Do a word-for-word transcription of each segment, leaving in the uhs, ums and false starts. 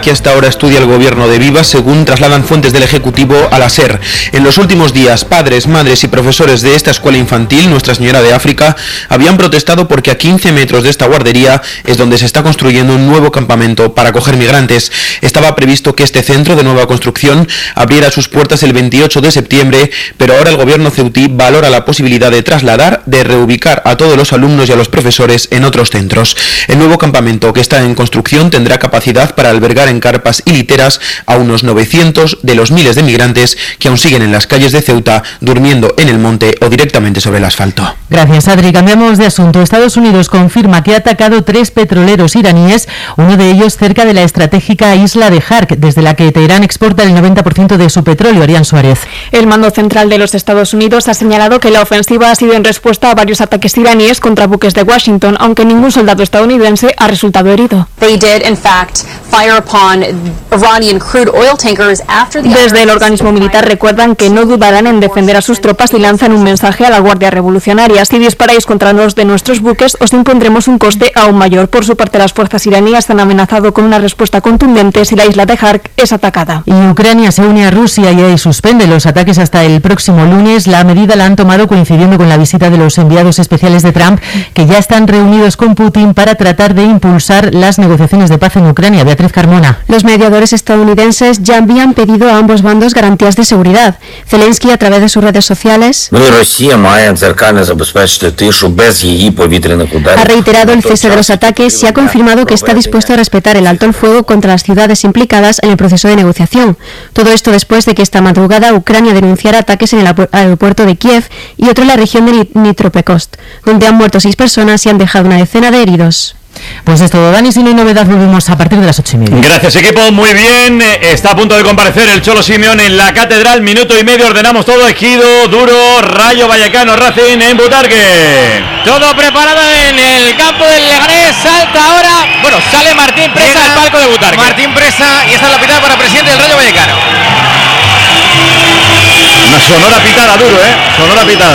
que hasta ahora estudia el gobierno de Vivas, según trasladan fuentes del Ejecutivo a la SER. En los últimos días, padres, madres y profesores de esta escuela infantil, Nuestra Señora de África, habían protestado porque a quince metros de esta guardería es donde se está construyendo un nuevo campamento para acoger migrantes. Estaba previsto que este centro de nueva construcción abriera sus puertas el veintiocho de septiembre, pero ahora el gobierno ceutí valora la posibilidad de trasladar, de reubicar a todos los alumnos y a los profesores en otros centros. El nuevo campamento que está en construcción tendrá capacidad para albergar en carpas y literas a unos novecientos de los miles de migrantes que aún siguen en las calles de Ceuta, durmiendo en el monte o directamente sobre el asfalto. Gracias, Adri. Cambiamos de asunto. Estados Unidos confirma que ha atacado tres petroleros iraníes, uno de ellos cerca de la estratégica isla de Hark, desde la que Teherán exporta el noventa por ciento de su petróleo. Arián Suárez. El mando central de los Estados Unidos ha señalado que la ofensiva ha sido en respuesta a varios ataques iraníes contra buques de Washington, aunque ningún soldado estadounidense ha resultado herido. They did, in fact, fire upon Iranian crude oil tankers after the... Desde el organismo militar recuerdan que no dudarán en defender a sus tropas y lanzan un mensaje a la Guardia Revolucionaria: si disparáis contra los de nuestros buques, os impondremos un coste aún mayor. Por su parte, las fuerzas iraníes han amenazado con una respuesta contundente si la isla de Hark es atacada. Y Ucrania se une a Rusia y suspende los ataques hasta el próximo lunes. La medida la han tomado coincidiendo con la visita de los enviados especiales de Trump, que ya están reunidos con Putin para tratar de impulsar las negociaciones de paz en Ucrania. Beatriz Carmona. Los mediadores estadounidenses ya habían pedido a ambos bandos garantías de seguridad. Zelensky, a través de sus redes sociales, ha reiterado el cese de los ataques y ha confirmado que está dispuesto a respetar el alto el fuego contra las ciudades implicadas en el proceso de negociación. Todo esto después de que esta madrugada Ucrania denunciara ataques en el aeropuerto de Kiev y otro en la región de Dnipropetrovsk, donde han muerto seis personas y han dejado una decena de heridos. Pues es todo, Dani. Si no hay novedad, volvemos a partir de las ocho y media. Gracias, equipo. Muy bien. Está a punto de comparecer el Cholo Simeone en la catedral. Minuto y medio. Ordenamos todo. Ejido, Duro, Rayo Vallecano, Racing en Butarque. Todo preparado en el campo del Leganés. Salta ahora. Bueno, sale Martín Presa Llega al palco de Butarque. Martín Presa, y esta es la pitada para presidente del Rayo Vallecano. Una sonora pitada, Duro, ¿eh? Sonora pitada.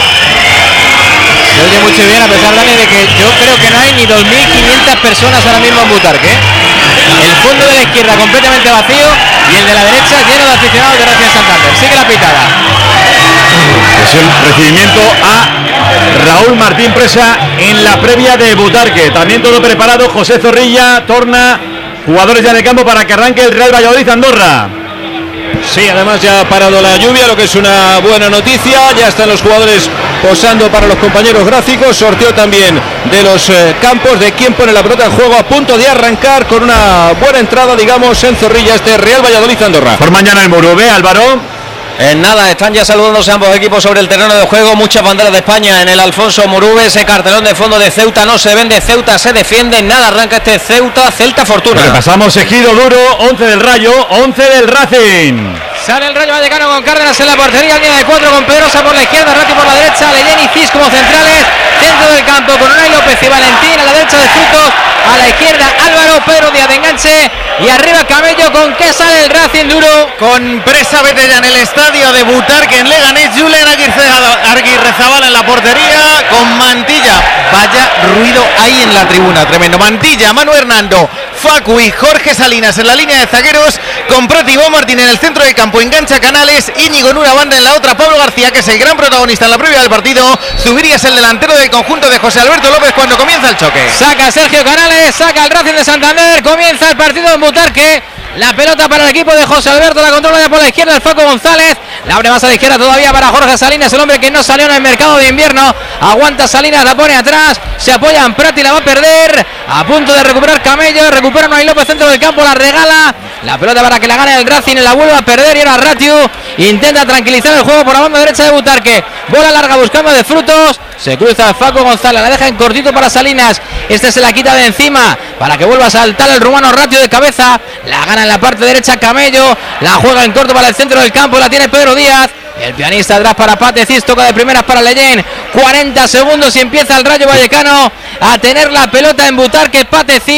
Se oye mucho bien, a pesar, Dani, de que yo creo que no hay ni dos mil quinientas personas ahora mismo en Butarque, ¿eh? El fondo de la izquierda completamente vacío y el de la derecha lleno de aficionados de Racing Santander. Sigue la pitada. Es el recibimiento a Raúl Martín Presa en la previa de Butarque. También todo preparado. José Zorrilla torna jugadores ya de campo para que arranque el Real Valladolid Andorra. Sí, además ya ha parado la lluvia, lo que es una buena noticia. Ya están los jugadores posando para los compañeros gráficos. Sorteo también de los eh, campos de quién pone la pelota en juego, a punto de arrancar con una buena entrada, digamos, en Zorrilla, este Real Valladolid Andorra. Por mañana el Murube, Álvaro. En nada, están ya saludándose ambos equipos sobre el terreno de juego. Muchas banderas de España en el Alfonso Murube. Ese cartelón de fondo de Ceuta no se vende, Ceuta se defiende. Nada, arranca este Ceuta, Celta Fortuna. Repasamos Ejido, Duro, once del Rayo, once del Racing. Sale el Rayo Vallecano con Cárdenas en la portería, línea de cuatro con Pedrosa por la izquierda, Rati por la derecha, Leyen y Cis como centrales, centro del campo con Unai López y Valentín, a la derecha de Frutos, a la izquierda Álvaro, Pedro Díaz de enganche y arriba Camello. ¿Con qué sale el Racing, Duro? Con Presa, vete ya en el estadio de Butarque en Leganés, Julen Aguirrezabala en la portería, con Mantilla. Vaya ruido hay en la tribuna, tremendo. Mantilla, Manu Hernando, Facu y Jorge Salinas en la línea de zagueros, con Proti Bo Martín en el centro del campo, engancha Canales, Íñigo en una banda, en la otra Pablo García, que es el gran protagonista en la previa del partido. Zubiría es el delantero del conjunto de José Alberto López cuando comienza el choque. Saca Sergio Canales, saca el Racing de Santander, comienza el partido en Butarque. La pelota para el equipo de José Alberto, la controla ya por la izquierda el Faco González, la abre más a la izquierda todavía para Jorge Salinas, el hombre que no salió en el mercado de invierno. Aguanta Salinas, la pone atrás, se apoya en Prati, la va a perder, a punto de recuperar Camello, recupera Noay López centro del campo, la regala, la pelota para que la gane el Racing, la vuelve a perder y ahora Ratiu intenta tranquilizar el juego por la banda derecha de Butarque, bola larga buscando de Frutos, se cruza el Faco González, la deja en cortito para Salinas, este se la quita de encima para que vuelva a saltar el rumano Ratiu de cabeza, la gana en la parte derecha Camello, la juega en corto para el centro del campo, la tiene Pedro Díaz, el pianista atrás para Pate Cis, toca de primeras para Leyen, cuarenta segundos y empieza el Rayo Vallecano a tener la pelota en Butarque. Pate Cis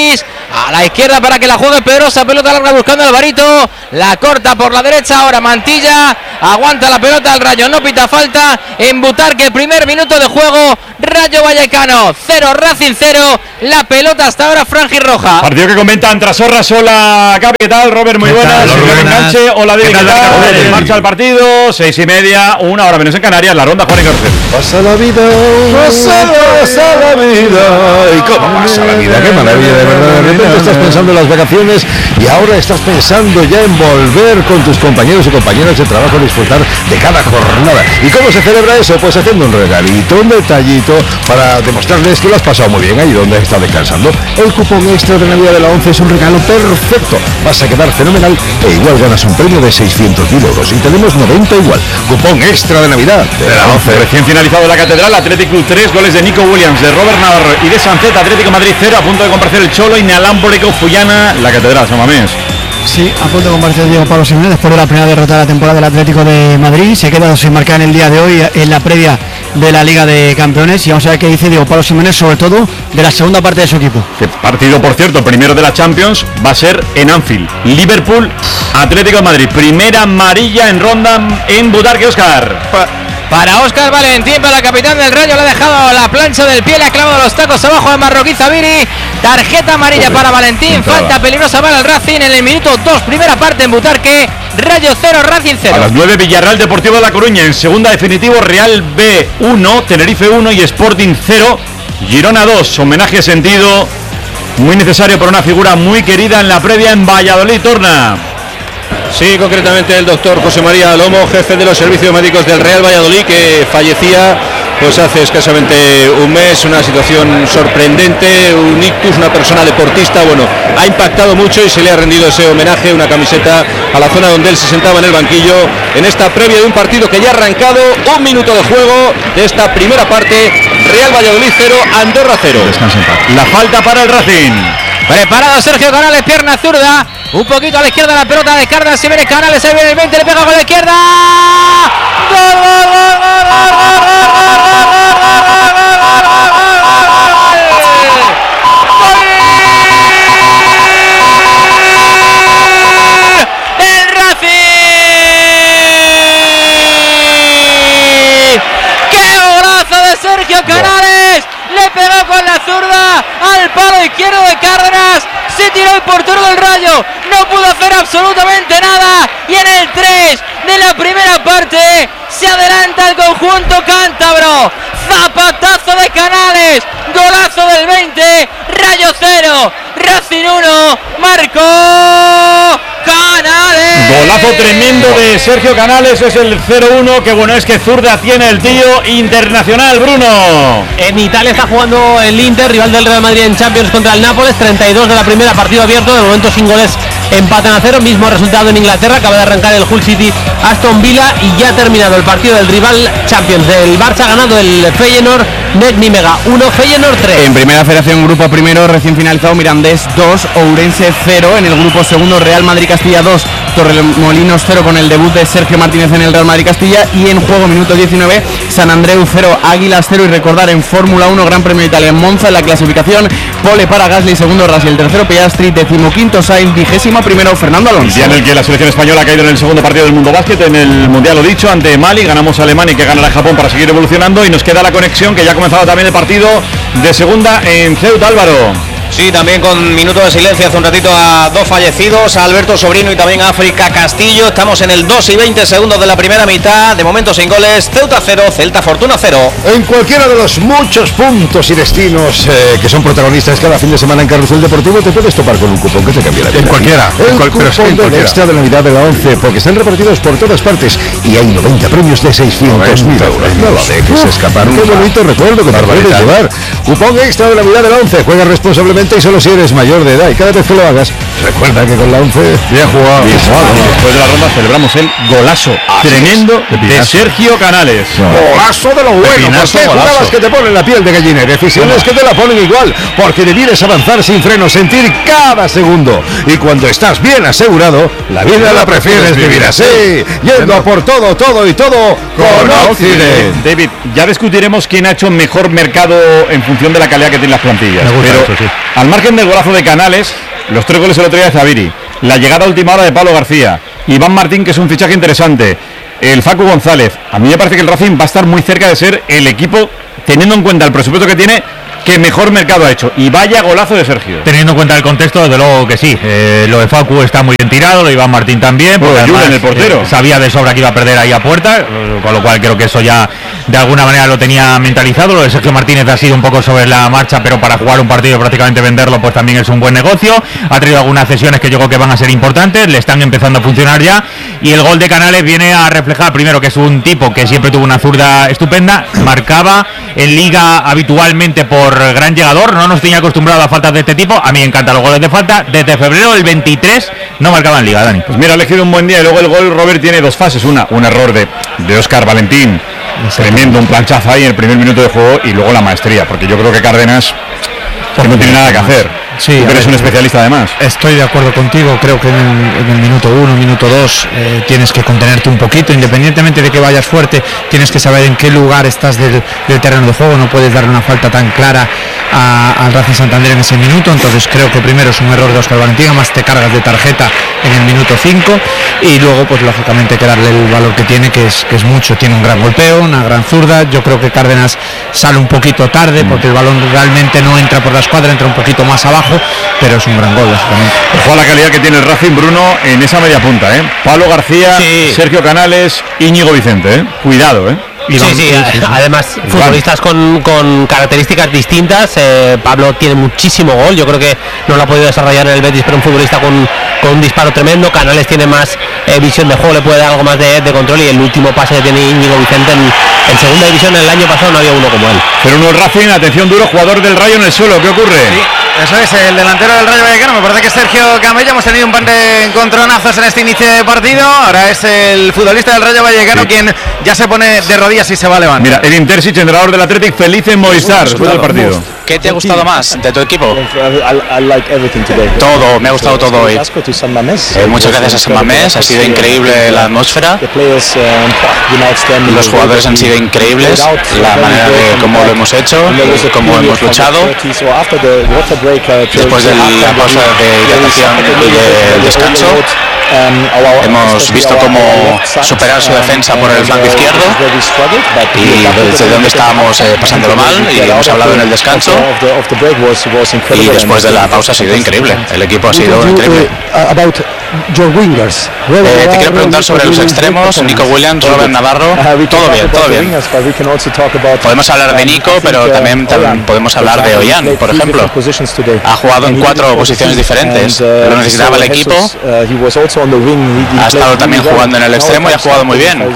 A la izquierda para que la juegue Pedrosa, pelota larga buscando a Alvarito, la corta por la derecha, ahora Mantilla, aguanta la pelota el Rayo, no pita falta en Butarque, primer minuto de juego, Rayo Vallecano cero, Racing cero, la pelota hasta ahora franjirroja. Partido que comentan Trasorras, hola Capi, ¿qué tal? Robert, muy buenas, Robert Enganche, hola David, ¿qué tal? tal? En marcha el partido, seis y media, una hora menos en Canarias, la ronda Juan y García. Pasa la vida, pasa, pasa la vida. ¿Y cómo pasa la vida? Qué maravilla, de verdad. De repente estás pensando en las vacaciones y ahora estás pensando ya en volver con tus compañeros y compañeras de trabajo a disfrutar de cada jornada. ¿Y cómo se celebra eso? Pues haciendo un regalito, un detallito para demostrarles que lo has pasado muy bien ahí donde estás descansando. El cupón extra de Navidad de la ONCE es un regalo perfecto. Vas a quedar fenomenal e igual ganas un premio de seiscientos mil euros y tenemos noventa igual. Cupón extra de Navidad de la ONCE. Recién finalizado la Catedral, Athletic Club tres, goles de Nico Williams, de Robert Navarro y de Sancet. Atlético Madrid cero, a punto de compartir el Cholo, inalámbrico Fullana, la Catedral, San Mamés. Sí, a punto de compartir Diego Pablo Simeone después de la primera derrota de la temporada del Atlético de Madrid. Se ha quedado sin marcar en el día de hoy en la previa de la Liga de Campeones y vamos a ver qué dice Diego Pablo Simeone, sobre todo de la segunda parte de su equipo. Que partido, por cierto, primero de la Champions, va a ser en Anfield. Liverpool, Atlético de Madrid, primera amarilla en ronda en Butarque, Óscar. Pa Para Óscar Valentín, para la capitán del Rayo, le ha dejado la plancha del pie, le ha clavado los tacos abajo de Marroquí Zabiri. Tarjeta amarilla para Valentín, falta peligrosa para el Racing en el minuto dos, primera parte en Butarque. Rayo cero, Racing cero. A las nueve, Villarreal Deportivo de La Coruña, en segunda definitivo, Real B uno, Tenerife uno y Sporting cero, Girona dos. Homenaje sentido, muy necesario por una figura muy querida en la previa en Valladolid, Torna. Sí, concretamente el doctor José María Lomo, jefe de los servicios médicos del Real Valladolid, que fallecía pues hace escasamente un mes, una situación sorprendente, un ictus, una persona deportista, bueno, ha impactado mucho y se le ha rendido ese homenaje, una camiseta a la zona donde él se sentaba en el banquillo, en esta previa de un partido que ya ha arrancado, un minuto de juego de esta primera parte, Real Valladolid cero, Andorra cero. Descansa en paz. La falta para el Racing. Preparado Sergio Canales, pierna zurda, un poquito a la izquierda la pelota de Cárdenas, se viene Canales, ahí viene el veinte, le pega con la izquierda. ¡Gol, gol, gol, gol, gol, gol, del Racing! ¡Qué golazo de Sergio Canales! Le pegó con la zurda al palo izquierdo de Cárdenas, se tiró el portero del Rayo, no pudo hacer absolutamente nada y en el tres de la primera parte se adelanta el conjunto cántabro. Zapatazo de Canales, golazo del veinte, Rayo cero, Racing uno, marcó Canales. Golazo tremendo de Sergio Canales, es el cero uno, que bueno es que zurda tiene el tío internacional, Bruno. En Italia está jugando el Inter, rival del Real Madrid en Champions contra el Nápoles, treinta y dos de la primera, partido abierto, de momento sin goles, empatan a cero, mismo resultado en Inglaterra, acaba de arrancar el Hull City Aston Villa y ya ha terminado el partido del rival Champions, del Barça ha ganado el Feyenoord, Nijmegen uno, Feyenoord tres. En primera federación, grupo primero, recién finalizado, Mirandés dos, Ourense cero, en el grupo segundo, Real Madrid Castilla dos, Torremolinos cero, con el debut de Sergio Martínez en el Real Madrid Castilla, y en juego minuto diecinueve, San Andreu cero, Águilas cero, y recordar en Fórmula uno, Gran Premio de Italia en Monza, en la clasificación, pole para Gasly, segundo Russell, tercero Piastri, decimoquinto Sainz, vigésimo primero Fernando Alonso. Día en el que la selección española ha caído en el segundo partido del Mundo Básquet, en el Mundial, lo dicho, ante Mali, ganamos a Alemania y que ganará Japón para seguir evolucionando, y nos queda la conexión, que ya ha comenzado también el partido de segunda en Ceuta, Álvaro. Sí, también con minuto de silencio hace un ratito a dos fallecidos, a Alberto Sobrino y también a África Castillo. Estamos en el dos y veinte segundos de la primera mitad, de momento sin goles, Ceuta cero, Celta Fortuna cero. En cualquiera de los muchos puntos y destinos eh, que son protagonistas cada fin de semana en Carrusel Deportivo, te puedes topar con un cupón que te cambia la vida. En cualquiera. El en cual, cupón pero en del cualquiera. extra de Navidad de la ONCE, porque están repartidos por todas partes y hay noventa premios de seiscientos mil euros. No lo dejes escapar. Qué bonito recuerdo que te puedes llevar. Cupón extra de Navidad de la ONCE. Juega responsablemente y solo si eres mayor de edad, y cada vez que lo hagas, recuerda que con la ONCE bien jugado. Bien jugado. Después de la ronda celebramos el golazo Así tremendo es. de Sergio Canales. No. Golazo de lo bueno. Pepinazo, porque golazo. jugadas que te ponen la piel de gallina, decisiones que te la ponen igual, porque debes avanzar sin freno, sentir cada segundo, y cuando estás bien asegurado, la vida la prefieres vivir así, yendo a por todo, todo y todo con Occident. David, ya discutiremos quién ha hecho mejor mercado en función de la calidad que tienen las plantillas. Me gusta pero eso, sí. al margen del golazo de Canales, los tres goles el otro día de Zaviri, la llegada a última hora de Pablo García, Iván Martín, que es un fichaje interesante, el Facu González, a mí me parece que el Racing va a estar muy cerca de ser el equipo, teniendo en cuenta el presupuesto que tiene, que mejor mercado ha hecho. Y vaya golazo de Sergio. Teniendo en cuenta el contexto, desde luego que sí. Eh, lo de Facu está muy bien tirado, lo de Iván Martín también. Porque bueno, además, el portero. Eh, sabía de sobra que iba a perder ahí a puerta, con lo cual creo que eso ya de alguna manera lo tenía mentalizado. Lo de Sergio Martínez ha sido un poco sobre la marcha, pero para jugar un partido y prácticamente venderlo, pues también es un buen negocio. Ha traído algunas cesiones que yo creo que van a ser importantes, le están empezando a funcionar ya. Y el gol de Canales viene a reflejar, primero, que es un tipo que siempre tuvo una zurda estupenda, marcaba en liga habitualmente por gran llegador, no nos tenía acostumbrado a faltas de este tipo. A mí me encantan los goles de falta. Desde febrero del veintitrés no marcaba en liga, Dani. Pues mira, ha elegido un buen día. Y luego el gol, Robert, tiene dos fases. Una, un error de, de Óscar Valentín, tremendo, un planchazo ahí en el primer minuto de juego, y luego la maestría, porque yo creo que Cárdenas que no tiene nada que hacer. Sí, tú eres un especialista además. Estoy de acuerdo contigo, creo que en el, en el minuto uno, minuto dos eh, tienes que contenerte un poquito, independientemente de que vayas fuerte, tienes que saber en qué lugar estás del, del terreno de juego, no puedes darle una falta tan clara a, al Racing Santander en ese minuto. Entonces creo que primero es un error de Óscar Valentín, además te cargas de tarjeta en el minuto cinco, y luego pues lógicamente hay que darle el valor que tiene, que es, que es mucho. Tiene un gran golpeo, una gran zurda. Yo creo que Cárdenas sale un poquito tarde porque el balón realmente no entra por la escuadra, entra un poquito más abajo, pero es un gran gol, lógicamente. Ojo a la calidad que tiene el Racing, Bruno, en esa media punta, ¿eh? Pablo García, sí. Sergio Canales, Íñigo Vicente, ¿eh? Cuidado, ¿eh? Sí, sí, sí, además futbolistas con, con características distintas. eh, Pablo tiene muchísimo gol, yo creo que no lo ha podido desarrollar en el Betis, pero un futbolista con, con un disparo tremendo. Canales tiene más eh, visión de juego, le puede dar algo más de, de control, y el último pase que tiene Íñigo Vicente en, en segunda división el año pasado no había uno como él. Pero uno el Racing, atención, Duro, jugador del Rayo en el suelo, ¿qué ocurre? Sí. Eso es, el delantero del Rayo Vallecano, me parece que es Sergio Camello. Hemos tenido un par de encontronazos en este inicio de partido. Ahora es el futbolista del Rayo Vallecano, sí, quien ya se pone de rodillas y se va a levantar. Mira, Edin Terzic, entrenador del Athletic, feliz en Movistar después del partido. ¿Qué te ha gustado más de tu equipo? Todo, me ha gustado todo hoy. Eh, muchas gracias a San Mamés, ha sido increíble la atmósfera. Los jugadores han sido increíbles, la manera de cómo lo hemos hecho, cómo hemos luchado. Después de la pausa de hidratación y del descanso, hemos visto cómo superar su defensa por el flanco izquierdo y desde donde estábamos eh, pasándolo mal, y hemos hablado en el descanso, y después de la pausa ha sido increíble, el equipo ha sido increíble. Eh, te quiero preguntar sobre los extremos, Nico Williams, Robert Navarro. Todo bien, todo bien. Podemos hablar de Nico, pero también, también podemos hablar de Ollán, por ejemplo. Ha jugado en cuatro posiciones diferentes, lo necesitaba el equipo. Ha estado también jugando en el extremo y ha jugado muy bien.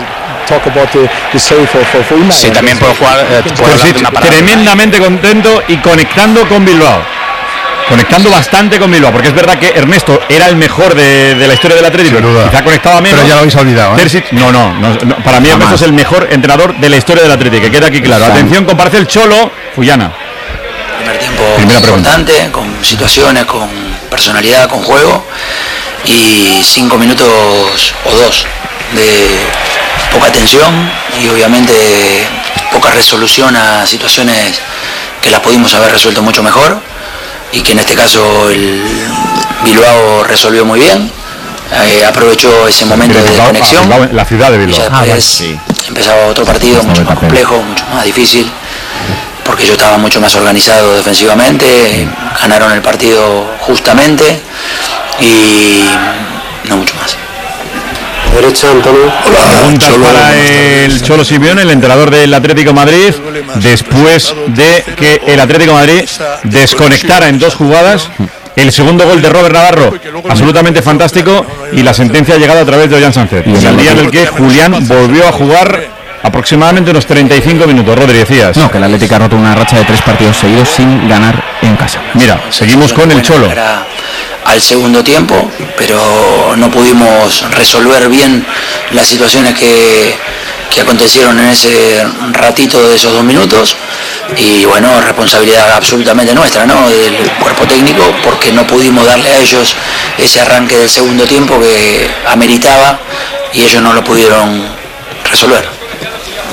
Sí, también puedo jugar, eh, puedo hablar de una parada. Tremendamente contento y conectando con Bilbao. Conectando bastante con Bilbao, porque es verdad que Ernesto era el mejor de, de la historia del Atlético, quizá conectaba menos. Pero ya lo habéis olvidado, ¿eh? Terzic, no, no, no, no, para mí Ernesto es el mejor entrenador de la historia del Atlético, que queda aquí claro. Exacto. Atención, comparece el Cholo, Fullana. Primer tiempo importante, con situaciones, con personalidad, con juego, y cinco minutos o dos de poca tensión y obviamente poca resolución a situaciones que las pudimos haber resuelto mucho mejor, y que en este caso el Bilbao resolvió muy bien, eh, aprovechó ese momento de desconexión. La ciudad de Bilbao. Y ya después sí. empezaba otro partido mucho más complejo, mucho más difícil, porque yo estaba mucho más organizado defensivamente, ganaron el partido justamente y no mucho más. Derecha, Antonio. Preguntas para el Cholo Simeone, el entrenador del Atlético de Madrid, después de que el Atlético de Madrid desconectara en dos jugadas. El segundo gol de Robert Navarro, absolutamente fantástico, y la sentencia ha llegado a través de Ollán Sánchez. Y el día en el que Julián volvió a jugar aproximadamente unos treinta y cinco minutos. Rodri, decías. No, que el Atlético ha roto una racha de tres partidos seguidos sin ganar en casa. Mira, seguimos con el Cholo. Al segundo tiempo, pero no pudimos resolver bien las situaciones que, que acontecieron en ese ratito de esos dos minutos, y bueno, responsabilidad absolutamente nuestra, ¿no?, del cuerpo técnico, porque no pudimos darle a ellos ese arranque del segundo tiempo que ameritaba, y ellos no lo pudieron resolver.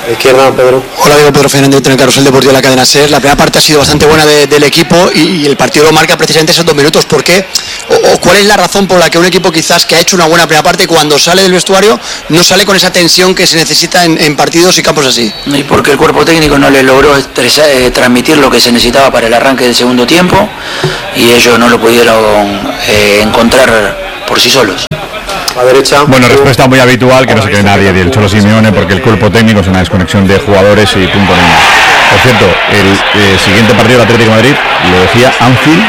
Izquierda, Pedro. Hola, digo Pedro Fernández, en el Carrusel Deportivo de la cadena SER. La primera parte ha sido bastante buena de, del equipo y, y el partido lo marca precisamente esos dos minutos. ¿Por qué? O, o cuál es la razón por la que un equipo quizás que ha hecho una buena primera parte, cuando sale del vestuario, no sale con esa tensión que se necesita en, en partidos y campos así? Y porque el cuerpo técnico no le logró estresar, eh, transmitir lo que se necesitaba para el arranque del segundo tiempo y ellos no lo pudieron eh, encontrar por sí solos. A derecha. Bueno, respuesta muy habitual que no se cree nadie del Cholo Simeone, porque el cuerpo técnico es una desconexión de jugadores y punto menos. Por cierto, el eh, siguiente partido del Atlético de Madrid, lo decía Anfield,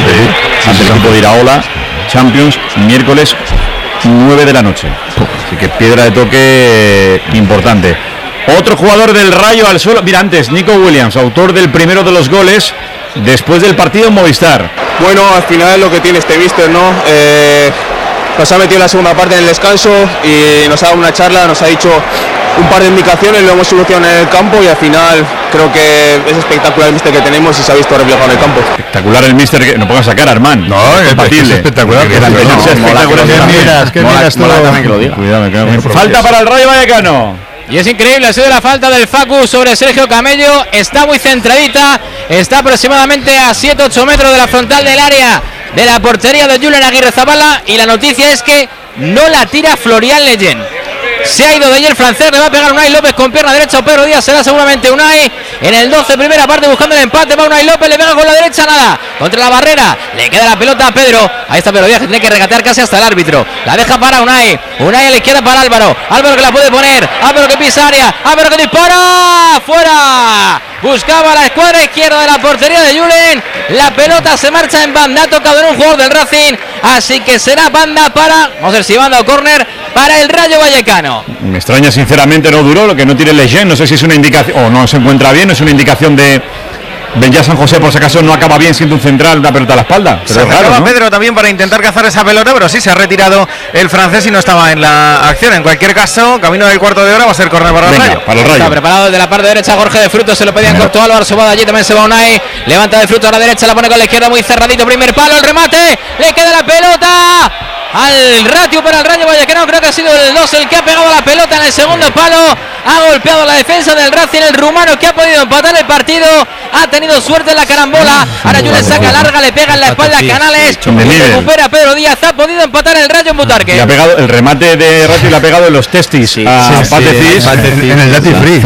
ante, ante el equipo de Iraola, Champions, miércoles nueve de la noche. Así que piedra de toque eh, importante. Otro jugador del Rayo al suelo. Mira, antes, Nico Williams, autor del primero de los goles después del partido en Movistar. Bueno, al final es lo que tiene este míster, ¿no? Eh... Nos ha metido en la segunda parte en el descanso y nos ha dado una charla, nos ha dicho un par de indicaciones, lo hemos solucionado en el campo y al final creo que es espectacular el míster que tenemos y se ha visto reflejado en el campo. Espectacular el míster, que no pongas a sacar, Armand. No, es compatible. Es espectacular. Que la anterior sea espectacular. Que miras tú. Cuidado, falta para el Rayo Vallecano. Y es increíble, ha sido la falta del Facu sobre Sergio Camello. Está muy centradita, está aproximadamente a siete ocho metros de la frontal del área de la portería de Julen Aguirrezabala, y la noticia es que no la tira Florian Leyen. Se ha ido de allí el francés, le va a pegar Unai López con pierna derecha o Pedro Díaz, será seguramente Unai en el doce, primera parte buscando el empate. Va Unai López, le pega con la derecha, nada, contra la barrera, le queda la pelota a Pedro, ahí está Pedro Díaz que tiene que regatear casi hasta el árbitro, la deja para Unai, Unai a la izquierda para Álvaro, Álvaro que la puede poner, Álvaro que pisa área, Álvaro que dispara, fuera, buscaba la escuadra izquierda de la portería de Julen, la pelota se marcha en banda, ha tocado en un jugador del Racing, así que será banda para, vamos a ver si banda o córner para el Rayo Vallecano. Me extraña sinceramente, no duró, lo que no tiene Leyen, no sé si es una indicación, o no se encuentra bien, no es una indicación de Benja San José, por si acaso no acaba bien siendo un central, una pelota a la espalda. Pero se es raro, ¿no? Pedro también para intentar cazar esa pelota, pero sí se ha retirado el francés y no estaba en la acción. En cualquier caso, camino del cuarto de hora va a ser córner para el Rayo. Para el Rayo. Está preparado desde la parte derecha Jorge de Frutos, se lo pedían corto Álvaro, se va allí, también se va Unai, levanta de Frutos a la derecha, la pone con la izquierda muy cerradito, primer palo, el remate, le queda la pelota al ratio para el Rayo Vallecano, creo que ha sido el dos el que ha pegado la pelota en el segundo palo, ha golpeado la defensa del Racing, el rumano que ha podido empatar el partido, ha tenido suerte en la carambola, ahora Julen saca larga, le pega en la espalda a Canales, recupera Pedro Díaz, ha podido empatar el Rayo en Butarque. Le ha pegado el remate de Ratio, le ha pegado en los testis sí, a sí, Patecis, sí, sí, en el Dati Free,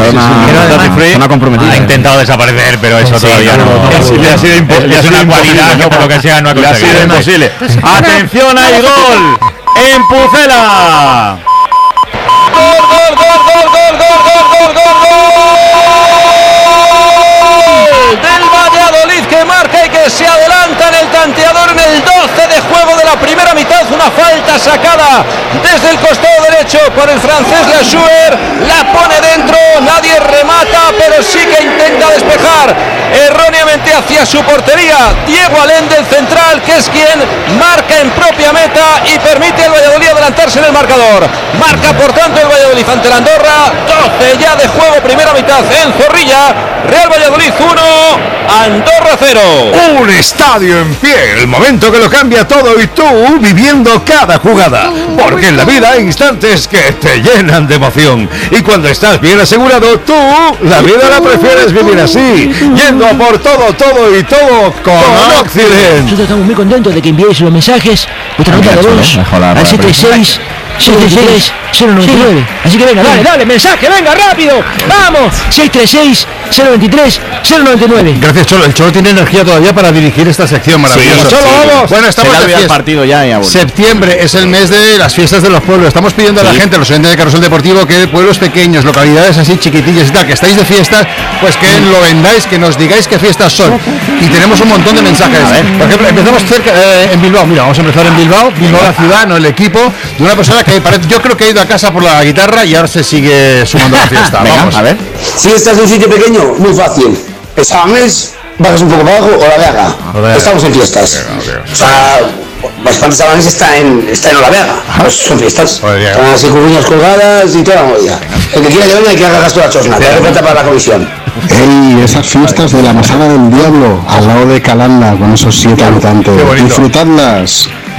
zona comprometida. Ha intentado desaparecer, pero eso sí, todavía no, no, no, no, le ha sido imposible, es una cualidad que por lo que sea no ha conseguido. Le ha sido imposible. Atención, hay gol en Pucela. Gol, gol, gol, gol, gol, gol, gol, gol, gol del Valladolid, que marca y que se adelanta en el tanteador en el doce de juego de la primera mitad. Una falta sacada desde el costado derecho por el francés Lachouer, la pone dentro, nadie remata, pero sí que intenta despejar erróneamente hacia su portería Diego Allende, el central, que es quien marca en propia meta y permite al Valladolid adelantarse en el marcador. Marca por tanto el Valladolid ante el Andorra, doce ya de juego, primera mitad en Zorrilla. Real Valladolid uno, Andorra cero. Un estadio en pie, el momento que lo cambia todo y tú viviendo cada jugada, porque en la vida hay instantes que te llenan de emoción y cuando estás bien asegurado, tú la vida la prefieres vivir así, yendo a por todo, todo y todo con Occident. Nosotros estamos muy contentos de que enviéis los mensajes, vuestra nota de voz al siete seis seis tres seis cero nueve nueve. Así que venga, dale, dale, mensaje, venga, rápido, vamos, seis tres seis cero veintitrés cero noventa y nueve. Gracias, Cholo. El Cholo tiene energía todavía para dirigir esta sección maravillosa. Sí, Cholo, sí, vamos. Bueno, estamos de fiesta. Partido ya, ya, bueno. Septiembre es el mes de las fiestas de los pueblos. Estamos pidiendo sí. a la gente, a los oyentes de Carrusel Deportivo, que pueblos pequeños, localidades así chiquitillas y tal, que estáis de fiesta, pues que lo vendáis, que nos digáis qué fiestas son. Y tenemos un montón de mensajes. Por ejemplo, empezamos cerca eh, en Bilbao. Mira, vamos a empezar en Bilbao. Bilbao, la ciudad, no el equipo, de una persona que parece, yo creo que ha ido a casa por la guitarra y ahora se sigue sumando a la fiesta. Venga, vamos a ver. Si estás en un sitio pequeño, muy fácil. Exámenes, bajas un poco para abajo o la Vega. Joder. Estamos en fiestas. O sea, bastantes Exámenes está en, está en Olavega. Pues son fiestas. Están así con uñas colgadas y toda la movida. El que quiera que venga y que haga gasto de la chosna. Que hace falta para la comisión. Ey, esas fiestas de la Masada del Diablo, al lado de Calanda, con esos siete habitantes. Disfrutadlas.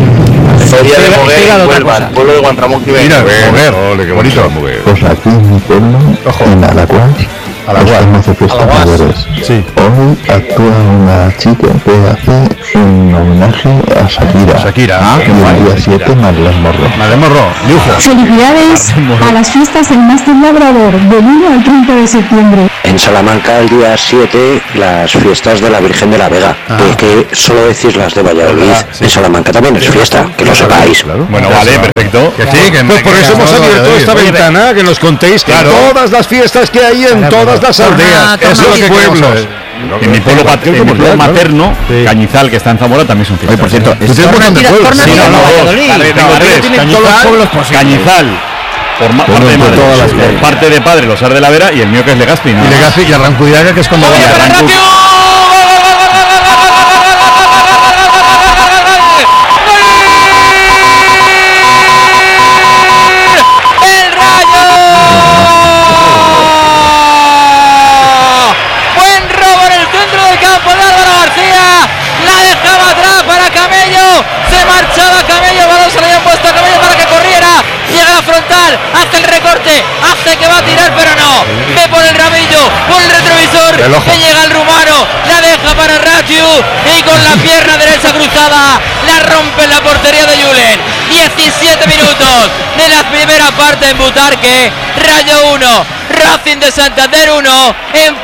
Feria de Moguer y Huelva, el pueblo de Juan Ramón Jiménez. Mira, Moguer, ole, qué bonito. Pues aquí en mi pueblo, en Alaguas, estamos de fiesta mayores. Sí. Hoy actúa una chica que hace un homenaje a Shakira. Shakira, ah, y el día siete, Marlene Morro. Marlene Morro, lujo. Felicidades a las fiestas del Máster Labrador, del uno al treinta de septiembre. En Salamanca, el día siete, las fiestas de la Virgen de la Vega. Ah. Que, que solo decís las de Valladolid. En Salamanca también es fiesta, que lo sepáis. Bueno, vale, perfecto. Que sí, que, pues por eso hemos abierto esta ventana, que nos contéis claro. todas las fiestas que hay en todas las aldeas, en los pueblos. En mi pueblo, pat- en mi pueblo materno, sí. Cañizal, que está en Zamora, también son fiestas. Oye, por cierto, ¿eh? ¿es un montón de pueblos? Sí, no, no, dos. Tengo tres. Cañizal, Cañizal, por, ma- parte de madre, todas las por parte de padre, los Ar de la Vera, y el mío que es Legazpi. Y Legazpi y Arrancudiaga, que es cuando va a Arrancu. Hace el recorte, hace que va a tirar, pero no. Ve por el rabillo, por el retrovisor, que llega el rumano, la deja para Ratiu y con la pierna derecha cruzada la rompe en la portería de Julen. diecisiete minutos de la primera parte en Butarque. Rayo uno, Racing de Santander uno,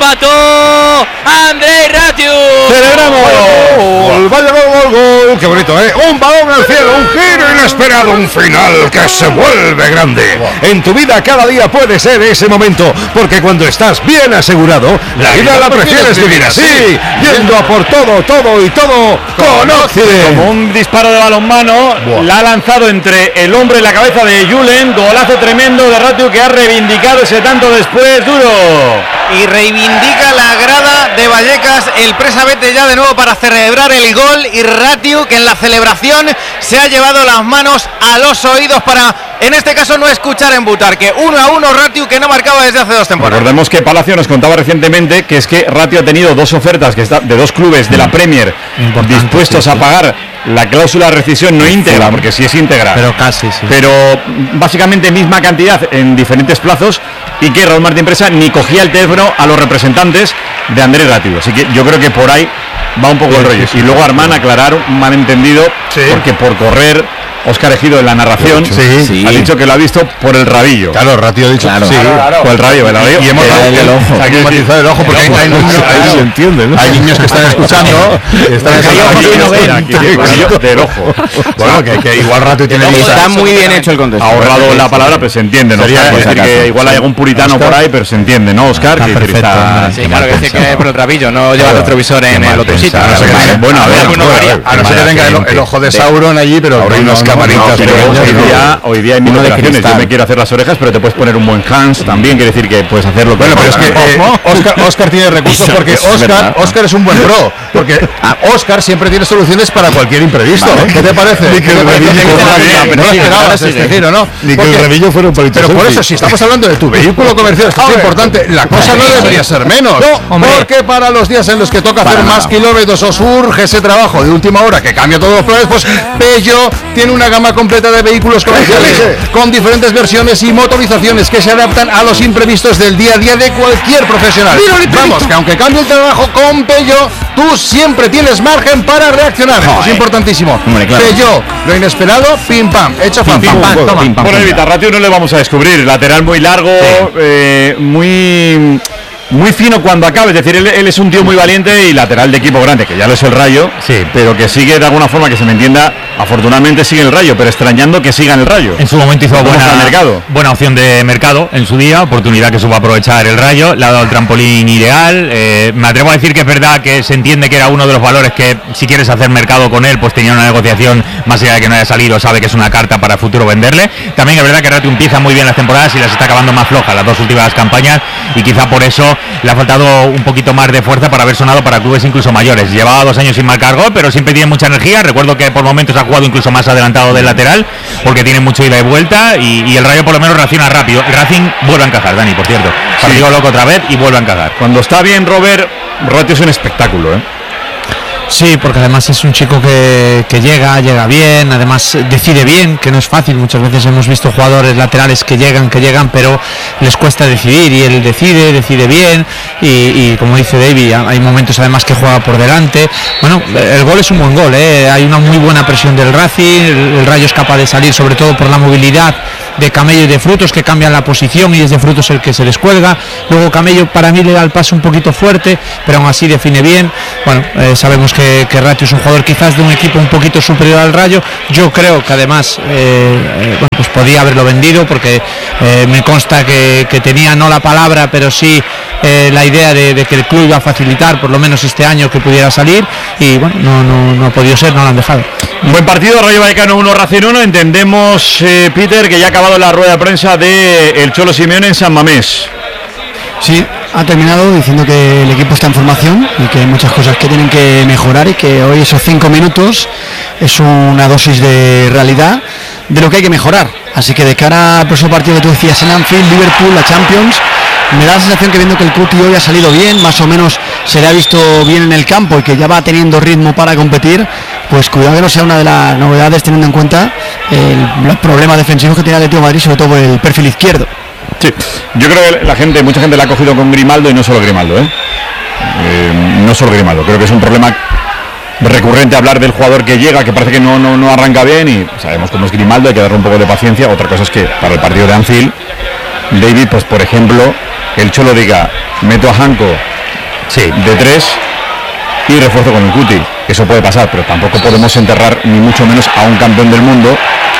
empató Andrei Ratiu. ¡Celebramos! Gol, vaya gol, gol, gol. ¡Qué bonito, eh! Un balón al cielo, un giro inesperado, un final que se vuelve grande. En tu vida cada día puede ser ese momento, porque cuando estás bien asegurado, la vida la prefieres vivir así, yendo a por todo, todo y todo con Occident. Como un disparo de balonmano, la ha lanzado entre el hombro y la cabeza de Julen. Golazo tremendo de Ratiu, que ha reivindicado ese tanto después, duro. Y reivindica la grada de Vallecas. El Presa vete ya de nuevo para celebrar el gol. Y Ratiu, que en la celebración se ha llevado las manos a los oídos para, en este caso, no escuchar en Butarque. Uno a uno, Ratiu, que no marcaba desde hace dos temporadas. Recordemos que Palacio nos contaba recientemente que es que Ratiu ha tenido dos ofertas que está, de dos clubes de la Premier dispuestos sí, sí. a pagar la cláusula de rescisión, no íntegra, porque sí es íntegra, pero casi, sí. pero básicamente misma cantidad en diferentes plazos, y que Raúl Martín Presa ni cogía el teléfono a los representantes de Andrés Ratiu. Así que yo creo que por ahí va un poco sí, el rollo. Sí, sí, y luego Armán aclarar un malentendido, sí. porque por correr Óscar Ejido en la narración sí, sí. ha dicho que lo ha visto por el rabillo. Claro, Ratiu ha dicho claro, sí, claro, claro. por el rabillo, el rabillo. Y hemos dado el, el ojo. Hay que matizar el ojo porque el ojo, hay, niños, ahí se entiende, ¿no? Hay niños que están escuchando. Están escuchando del ojo. Bueno, que, que igual Ratiu tiene. Está muy bien hecho el contexto. Ha ahorrado la palabra, pero se entiende, ¿no? Sería decir que igual hay algún puritano por ahí, pero se entiende, ¿no, Óscar? Sí, claro, que dice que por el rabillo, no lleva el retrovisor en el otro sitio. Bueno, a ver, a no ser que tenga el ojo de Sauron allí, pero hay unas camaritas. Hoy día, hoy día hay mil operaciones. Yo me quiero hacer las orejas, pero te puedes poner un buen Hans también, quiere decir que puedes hacerlo. Bueno, pero es que eh, Oscar, Oscar tiene recursos porque Oscar, Oscar es un buen pro, porque Oscar siempre tiene soluciones para cualquier imprevisto. Vale. ¿Qué te parece? Ni que el revillo no lo esperabas, es decir, ¿o no? Ni que el revillo fuera un palito. Pero por eso, si estamos hablando de tu vehículo comercial, esto es importante, la cosa no debería ser menos. Porque para los días en los que toca hacer más kilómetros o surge ese trabajo de última hora que cambia todos los planes, pues Peugeot tiene una gama completa de vehículos comerciales con diferentes versiones y motorizaciones que se adaptan a los imprevistos del día a día de cualquier profesional. Vamos, que aunque cambie el trabajo con Peugeot, tú siempre tienes margen para reaccionar. Eso es importantísimo. Hombre, claro. Peugeot, lo inesperado, pim pam, hecho pam pam pam. pam, pam por el Vitarratio no le vamos a descubrir. Lateral muy largo, sí. eh, muy... muy fino cuando acabe, es decir, él, él es un tío muy valiente y lateral de equipo grande, que ya lo es el Rayo, sí. pero que sigue de alguna forma, que se me entienda, afortunadamente sigue el Rayo, pero extrañando que siga en el Rayo. En su momento hizo buena, mercado. buena opción de mercado en su día, oportunidad que supo aprovechar el Rayo, le ha dado el trampolín ideal, eh, me atrevo a decir que es verdad que se entiende que era uno de los valores que si quieres hacer mercado con él, pues tenía una negociación, más allá de que no haya salido, sabe que es una carta para el futuro venderle. También es verdad que Rayo empieza muy bien las temporadas y las está acabando más flojas las dos últimas campañas, y quizá por eso le ha faltado un poquito más de fuerza para haber sonado para clubes incluso mayores. Llevaba dos años sin marcar gol, pero siempre tiene mucha energía. Recuerdo que por momentos ha jugado incluso más adelantado del lateral, porque tiene mucho ida y vuelta, y, y el Rayo por lo menos reacciona rápido. El Racing vuelve a encajar, Dani, por cierto. Partido sí. loco otra vez y vuelve a encajar. Cuando está bien Robert, Rayo es un espectáculo, ¿eh? Sí, porque además es un chico que, que llega, llega bien, además decide bien, que no es fácil. Muchas veces hemos visto jugadores laterales que llegan, que llegan, pero les cuesta decidir, y él decide, decide bien, y, y como dice David, hay momentos además que juega por delante. Bueno, el gol es un buen gol, ¿eh? Hay una muy buena presión del Racing, el, el Rayo es capaz de salir, sobre todo por la movilidad de Camello y de Frutos, que cambian la posición y es de Frutos el que se descuelga. Luego Camello para mí le da el paso un poquito fuerte, pero aún así define bien. Bueno, eh, sabemos que, que Ratio es un jugador quizás de un equipo un poquito superior al Rayo. Yo creo que además eh, eh, bueno, pues podía haberlo vendido, porque eh, me consta que, que tenía no la palabra, pero sí eh, la idea de, de que el club iba a facilitar por lo menos este año que pudiera salir, y bueno, no, no, no ha podido ser, no lo han dejado. Buen partido, Rayo Vallecano uno, Racing uno. Entendemos, eh, Peter, que ya ha acabado la rueda de prensa de el Cholo Simeone en San Mamés. Sí, ha terminado diciendo que el equipo está en formación y que hay muchas cosas que tienen que mejorar, y que hoy esos cinco minutos es una dosis de realidad de lo que hay que mejorar. Así que de cara al próximo partido que tú decías en Anfield, Liverpool, la Champions, me da la sensación que viendo que el Cuti hoy ha salido bien, más o menos se le ha visto bien en el campo y que ya va teniendo ritmo para competir, pues cuidado que no sea una de las novedades, teniendo en cuenta el, los problemas defensivos que tiene el Atlético de Madrid, sobre todo por el perfil izquierdo. Sí, yo creo que la gente, mucha gente la ha cogido con Grimaldo, y no solo Grimaldo, ¿eh? Eh, no solo Grimaldo, creo que es un problema recurrente hablar del jugador que llega, que parece que no, no, no arranca bien, y sabemos cómo es Grimaldo, hay que darle un poco de paciencia. Otra cosa es que para el partido de Anfield, David, pues por ejemplo, el Cholo diga, meto a Janko sí. de tres y refuerzo con el Cuti. Eso puede pasar, pero tampoco podemos enterrar ni mucho menos a un campeón del mundo,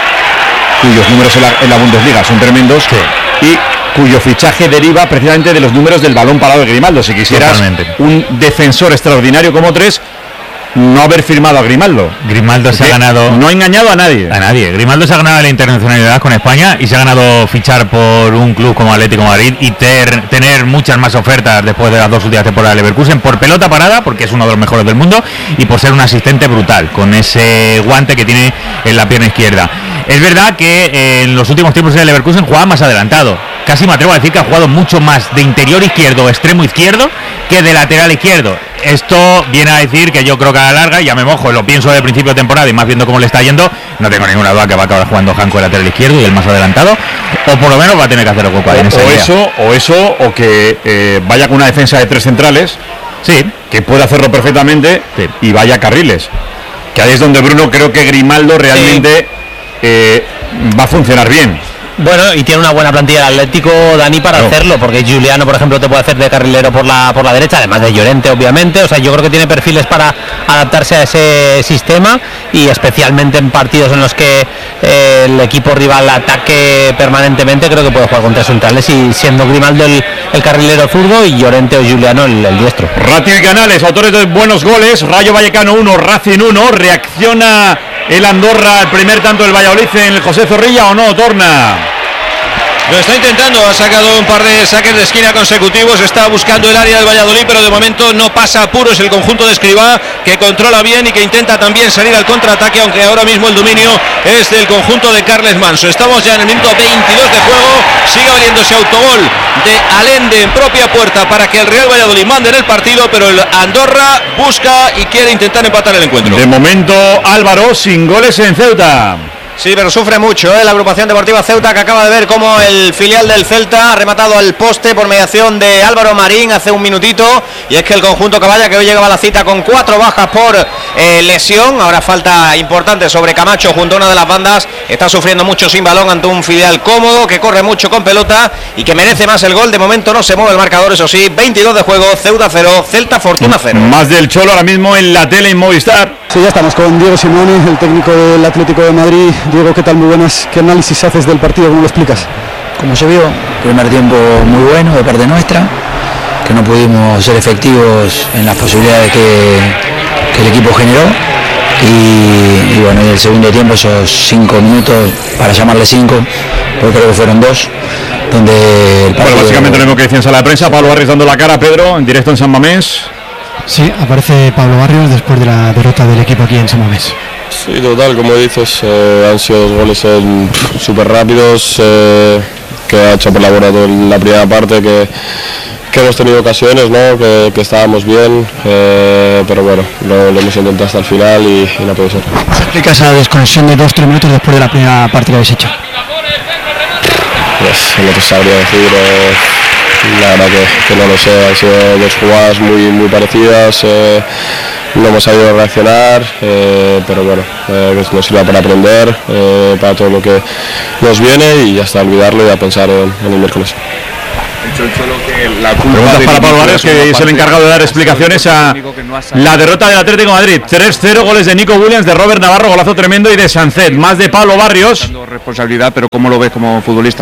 cuyos números en la, en la Bundesliga son tremendos, sí. y cuyo fichaje deriva precisamente de los números del balón parado de Grimaldo. Si quisieras Totalmente. un defensor extraordinario como tres, no haber firmado a Grimaldo. Grimaldo se ha ganado... No ha engañado a nadie. A nadie. Grimaldo se ha ganado la internacionalidad con España, y se ha ganado fichar por un club como Atlético de Madrid y ter, tener muchas más ofertas después de las dos últimas temporadas de Leverkusen, por pelota parada, porque es uno de los mejores del mundo, y por ser un asistente brutal, con ese guante que tiene en la pierna izquierda. Es verdad que eh, en los últimos tiempos de Leverkusen jugaba más adelantado. Casi me atrevo a decir que ha jugado mucho más de interior izquierdo o extremo izquierdo que de lateral izquierdo. Esto viene a decir que yo creo que a la larga, ya me mojo, lo pienso de principio de temporada y más viendo cómo le está yendo, no tengo ninguna duda que va a acabar jugando Janko de lateral izquierdo y el más adelantado, o por lo menos va a tener que hacer el hueco ahí en esa o idea. eso, o eso, o que eh, vaya con una defensa de tres centrales, sí, que pueda hacerlo perfectamente, sí. y vaya a carriles. Que ahí es donde Bruno creo que Grimaldo realmente sí. eh, va a funcionar bien. Bueno, y tiene una buena plantilla el Atlético, Dani, para claro. hacerlo, porque Giuliano, por ejemplo, te puede hacer de carrilero por la por la derecha, además de Llorente, obviamente. O sea, yo creo que tiene perfiles para adaptarse a ese sistema, y especialmente en partidos en los que eh, el equipo rival ataque permanentemente, creo que puede jugar con tres centrales, y siendo Grimaldo el, el carrilero zurdo y Llorente o Giuliano el, el diestro. Ratio y Canales, autores de buenos goles. Rayo Vallecano uno, Racing uno. Reacciona el Andorra, el primer tanto del Valladolid en el José Zorrilla, ¿o no, Torna? Lo está intentando, ha sacado un par de saques de esquina consecutivos, está buscando el área del Valladolid, pero de momento no pasa apuros el conjunto de Escribá, que controla bien y que intenta también salir al contraataque, aunque ahora mismo el dominio es del conjunto de Carles Manso. Estamos ya en el minuto veintidós de juego, sigue valiéndose autogol de Allende en propia puerta para que el Real Valladolid mande en el partido, pero el Andorra busca y quiere intentar empatar el encuentro. De momento Álvaro sin goles en Ceuta. Sí, pero sufre mucho ¿eh? la agrupación deportiva Ceuta, que acaba de ver cómo el filial del Celta ha rematado al poste por mediación de Álvaro Marín hace un minutito, y es que el conjunto Caballa, que hoy llegaba a la cita con cuatro bajas por eh, lesión, ahora falta importante sobre Camacho junto a una de las bandas, está sufriendo mucho sin balón ante un filial cómodo, que corre mucho con pelota y que merece más el gol. De momento no se mueve el marcador, eso sí, veintidós de juego, Ceuta cero, Celta Fortuna cero. Más del Cholo ahora mismo en la tele en Movistar. Sí, ya estamos con Diego Simeone, el técnico del Atlético de Madrid. Diego, ¿qué tal? Muy buenas. ¿Qué análisis haces del partido? ¿Cómo lo explicas? Como se vio, primer tiempo muy bueno de parte nuestra, que no pudimos ser efectivos en las posibilidades que, que el equipo generó, y, y bueno, en el segundo tiempo esos cinco minutos, para llamarle cinco, porque creo que fueron dos, donde el partido... Bueno, básicamente lo mismo que decía en sala de prensa, Pablo Barrios dando la cara, Pedro, en directo en San Mamés. Sí, aparece Pablo Barrios después de la derrota del equipo aquí en San Mamés. Sí, total, como dices, eh, han sido dos goles súper rápidos, eh, que ha hecho por la borda en la primera parte, que, que hemos tenido ocasiones, ¿no? que, que estábamos bien, eh, pero bueno, lo, lo hemos intentado hasta el final y, y no puede ser. ¿Se explica esa desconexión de dos tres minutos después de la primera parte que habéis hecho? Pues no te sabría decir, eh, la verdad que, que no lo sé, han sido dos jugadas muy, muy parecidas, eh, no hemos sabido reaccionar, eh, pero bueno, eh, que nos sirva para aprender, eh, para todo lo que nos viene y hasta olvidarlo y a pensar en, en el miércoles. Preguntas para Pablo Barrios, que es el encargado de dar explicaciones a la derrota del Atlético de Madrid. tres cero, goles de Nico Williams, de Robert Navarro, golazo tremendo, y de Sancet. Más de Pablo Barrios. Responsabilidad, pero ¿cómo lo ves como futbolista?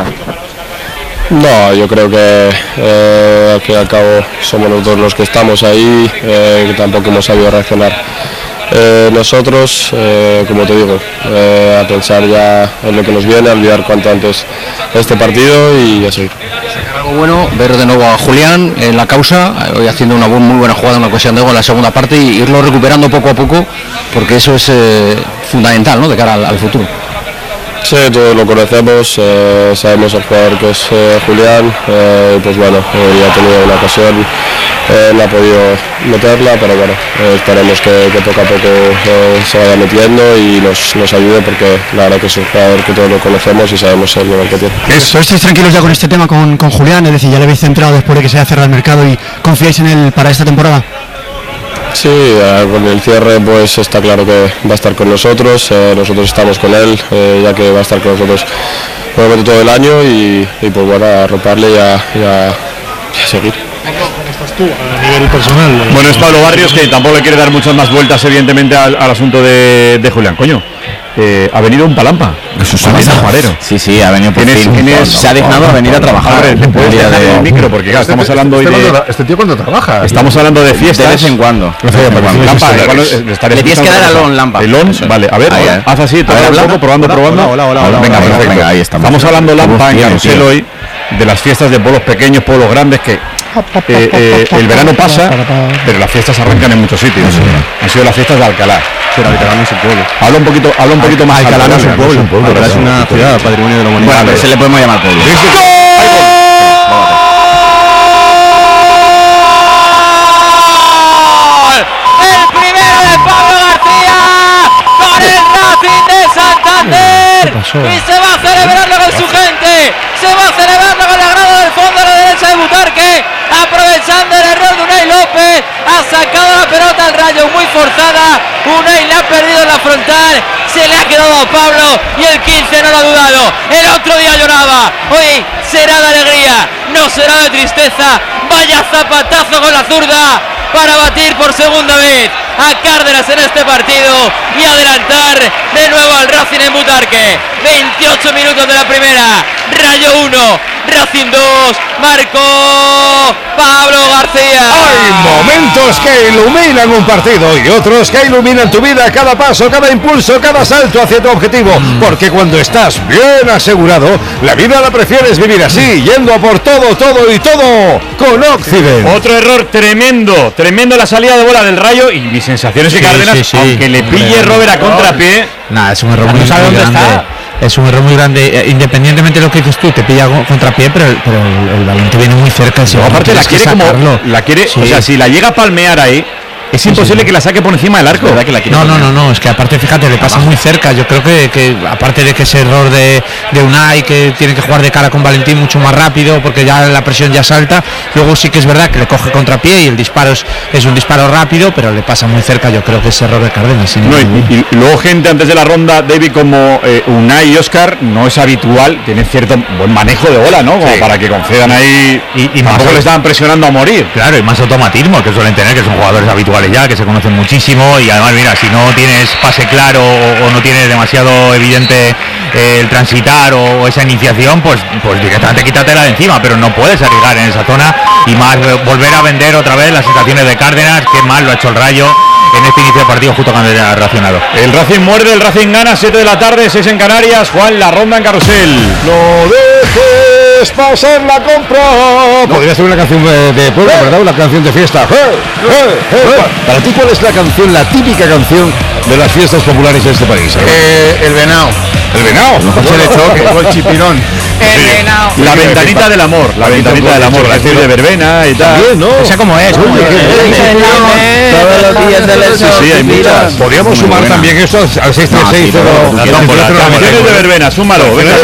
No, yo creo que eh, al fin y al cabo somos nosotros los que estamos ahí, eh, que tampoco hemos sabido reaccionar. Eh, nosotros, eh, como te digo, eh, a pensar ya en lo que nos viene, a olvidar cuanto antes este partido y a seguir. Algo bueno, ver de nuevo a Julián en la causa, hoy haciendo una muy buena jugada, una ocasión de gol en la segunda parte y irlo recuperando poco a poco, porque eso es eh, fundamental, ¿no?, de cara al, al futuro. Sí, todos lo conocemos, eh, sabemos el jugador que es eh, Julián, eh, pues bueno, eh, ya ha tenido una ocasión, eh, no ha podido meterla, pero bueno, eh, esperemos que, que poco a poco eh, se vaya metiendo y nos, nos ayude, porque la verdad que es un jugador que todos lo conocemos y sabemos el nivel que tiene. Eso, ¿estáis tranquilos ya con este tema con, con Julián? Es decir, ya le habéis centrado después de que se haya cerrado el mercado y confiáis en él para esta temporada. Sí, eh, con el cierre pues está claro que va a estar con nosotros, eh, nosotros estamos con él, eh, ya que va a estar con nosotros obviamente todo el año y, y pues bueno, a romperle y a, y a, y a seguir. Tú, a nivel personal. Bueno, es Pablo Barrios, que tampoco le quiere dar muchas más vueltas evidentemente al, al asunto de, de Julián. Coño, eh, ha venido un palampa. Eso es un Juarero. Sí, sí, ha venido por ¿Tienes, fin. tienes, Se ha dignado a venir a trabajar. Hombre, ¿te puedes dejar el micro? Porque claro, estamos hablando hoy de... Este tío cuando trabaja. Estamos hablando de fiestas. De vez en cuando. Lampa, le tienes que dar al on Lampa. El on, vale, a ver, ahí, haz así, te un poco, probando, probando. Hola, hola, hola. Venga, perfecto. Venga, ahí estamos. Estamos hablando Lampa en Carrusel hoy de las fiestas de pueblos pequeños, pueblos grandes, que eh, eh, el verano pasa, pero las fiestas arrancan en muchos sitios. Han sido las fiestas de Alcalá. Pero Alcalá no es un pueblo. Habla un poquito, habla un poquito más. Alcalá no es un pueblo. Alcalá es una ciudad, patrimonio de la humanidad. Bueno, se le podemos llamar pueblo. El primero de Pablo García con el Racing de Santander y se va a celebrarlo con su gente, se va a celebrarlo con la grada del fondo a la derecha de Butarque, aprovechando el error de Unai López, ha sacado la pelota al Rayo muy forzada, Unai la ha perdido en la frontal, se le ha quedado a Pablo y el quince no lo ha dudado, el otro día lloraba, hoy será de alegría, no será de tristeza, vaya zapatazo con la zurda para batir por segunda vez a Cárdenas en este partido y adelantar de nuevo al Racing en Butarque. veintiocho minutos de la primera, Rayo uno, Racing dos, marcó Pablo García. Hay momentos que iluminan un partido y otros que iluminan tu vida, cada paso, cada impulso, cada salto hacia tu objetivo, porque cuando estás bien asegurado, la vida la prefieres vivir así, yendo a por todo, todo y todo con Occident. Otro error tremendo, tremendo la salida de bola del Rayo y mi sensación es que Sí, Cárdenas, sí, sí. aunque le pille Hombre, Robert a contrapié, Nada, es un error no muy, sabe muy dónde grande. está. Es un error muy grande, eh, independientemente de lo que dices tú, te pilla go- contrapié, pero, pero el, el balón te viene muy cerca. Si Luego, aparte la quiere como la quiere, Sí. o sea, si la llega a palmear ahí, es Sí, imposible sí. que la saque por encima del arco. Que la quiere No, no, poner. no, no, es que aparte, fíjate, le pasa muy cerca. Yo creo que, que aparte de que ese error de, de Unai, que tiene que jugar de cara con Valentín mucho más rápido, porque ya la presión ya salta, luego sí que es verdad que le coge contrapié y el disparo es, es un disparo rápido, pero le pasa muy cerca. Yo creo que ese error de Cárdenas. sin No, y, duda. y- y luego gente antes de la ronda, David, como eh, Unai y Oscar, no es habitual, tienen cierto buen manejo de bola, ¿no? Como Sí. para que concedan ahí Y, y tampoco más- le estaban presionando a morir. Claro, y más automatismo que suelen tener, que son jugadores habituales ya, que se conocen muchísimo, y además, mira, si no tienes pase claro o, o no tienes demasiado evidente eh, el transitar o, o esa iniciación, pues, pues directamente quítatela de encima, pero no puedes arriesgar en esa zona y más eh, volver a vender otra vez las sensaciones de Cárdenas, que mal lo ha hecho el Rayo en este inicio de partido justo cuando ya ha reaccionado. El Racing muerde, el Racing gana, siete de la tarde, seis en Canarias. Juan, la ronda en Carrusel. No dejes pasar la compra. Podría ser una canción de, de pueblo, ¿verdad? Una canción de fiesta. ¡Eh! ¡Eh! ¡Eh! Para ti, ¿cuál es la canción, la típica canción de las fiestas populares de este país? Eh, el venado. El venado. Coche de choque. El chipirón. El venado. La ventanita del amor, la ventanita del amor, la de verbena y tal. ¿no? Esa como es. Como es. Todos los días del Sí, sí, hay muchas. Podríamos sumar también eso al seis tres seis. Canciones de verbena, súmalo.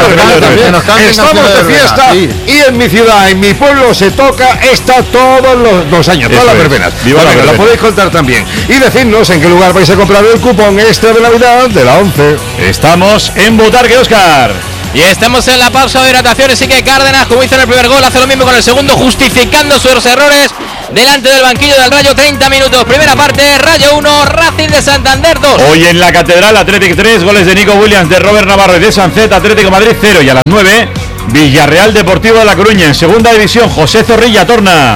Estamos de fiesta y en mi ciudad, en mi pueblo se toca esta todos los, los años, todas las verbenas. Viva la verbena. La podéis contar también y decirnos en qué lugar vais a comprar el cupón extra de Navidad de la once. Estamos en Butarque, Óscar. Y estamos en la pausa de hidratación, así que Cárdenas, como hizo en el primer gol, hace lo mismo con el segundo, justificando sus errores delante del banquillo del Rayo. Treinta minutos, primera parte, Rayo uno, Racing de Santander dos. Hoy en la Catedral, Atlético tres, goles de Nico Williams, de Robert Navarro y de Sancet, Atlético Madrid cero. Y a las nueve, Villarreal Deportivo de La Coruña. En segunda división, José Zorrilla, Torna.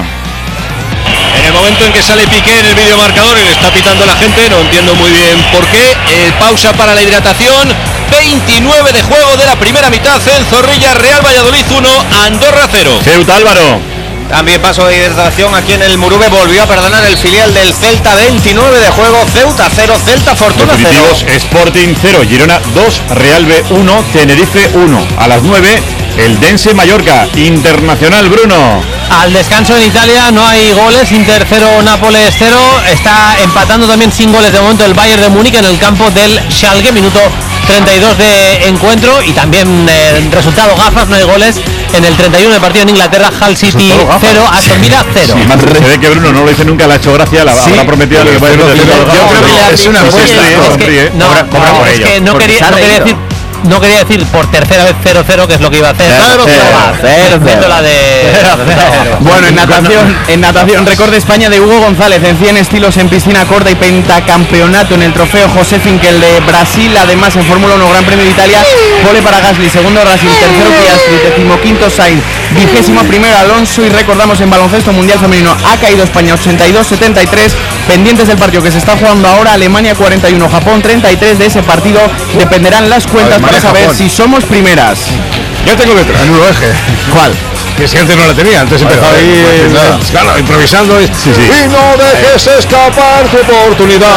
En el momento en que sale Piqué en el videomarcador y le está pitando a la gente, no entiendo muy bien por qué. Eh, pausa para la hidratación. veintinueve de juego de la primera mitad en Zorrilla. Real Valladolid uno, Andorra cero. Ceuta, Álvaro. También paso de hidratación aquí en el Murube. Volvió a perdonar el filial del Celta. veintinueve de juego, Ceuta cero, Celta Fortuna cero. Definitivos, Sporting cero, Girona dos, Real B uno, Tenerife uno. A las nueve, el Dense Mallorca. Internacional, Bruno. Al descanso en Italia no hay goles, Inter cero, Nápoles cero. Está empatando también sin goles de momento el Bayern de Múnich en el campo del Schalke, minuto treinta y dos de encuentro. Y también eh, resultado gafas, no hay goles en el treinta y uno de partido en Inglaterra. Hull City cero, Aston Villa cero. Sí, más se ve que Bruno no lo dice nunca, le ha hecho gracia, la Sí. habrá prometido lo que va a decir. Yo creo que es una apuesta. No, no, es que no quería, no quería decir No quería decir por tercera vez cero cero, que es lo que iba a hacer. cero cero. La de... Bueno, en natación, en natación, récord de España de Hugo González en cien estilos en piscina corta y pentacampeonato en el trofeo José Finkel de Brasil. Además, en Fórmula uno, Gran Premio de Italia, pole para Gasly, segundo Racing, tercero Piastri, decimoquinto Sainz, vigésimo primero Alonso. Y recordamos, en baloncesto mundial femenino ha caído España ochenta y dos setenta y tres. Pendientes del partido que se está jugando ahora, Alemania cuarenta y uno, Japón treinta y tres. De ese partido dependerán las cuentas para saber Japón. Si somos primeras. Yo tengo letra, en nuevo eje. ¿Cuál? Que si antes no la tenía, antes vale, empezaba vale, ahí pues, claro, improvisando y, sí, sí. y no dejes eh. escapar tu oportunidad.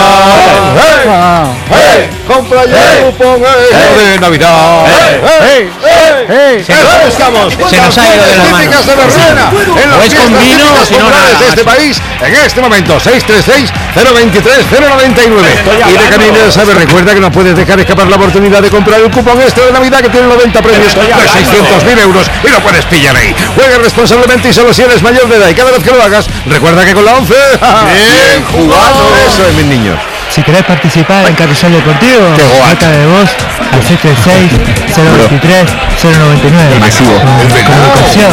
¡Hey! ¡Hey! ¡Compra ya el cupón de Navidad! ¡Hey! ¡Hey! Se nos, buscamos! Se nos ha ido de la mano. De verbena, en las o es con vino o si no nada. De este país, en este momento, seis tres seis, cero veintitrés, cero noventa y nueve. Y de camino de saber, recuerda que no puedes dejar escapar la oportunidad de comprar el cupón extra de Navidad que tiene noventa premios de seiscientos mil euros y lo puedes pillar ahí. Juega responsablemente y solo si eres mayor de edad. Y cada vez que lo hagas, recuerda que con la once... ¡Bien jugado! Eso es, mis niños. Si querés participar en Carrusel Deportivo, nota de voz al seis tres seis, cero veintitrés, cero noventa y nueve. Masivo. Comunicación,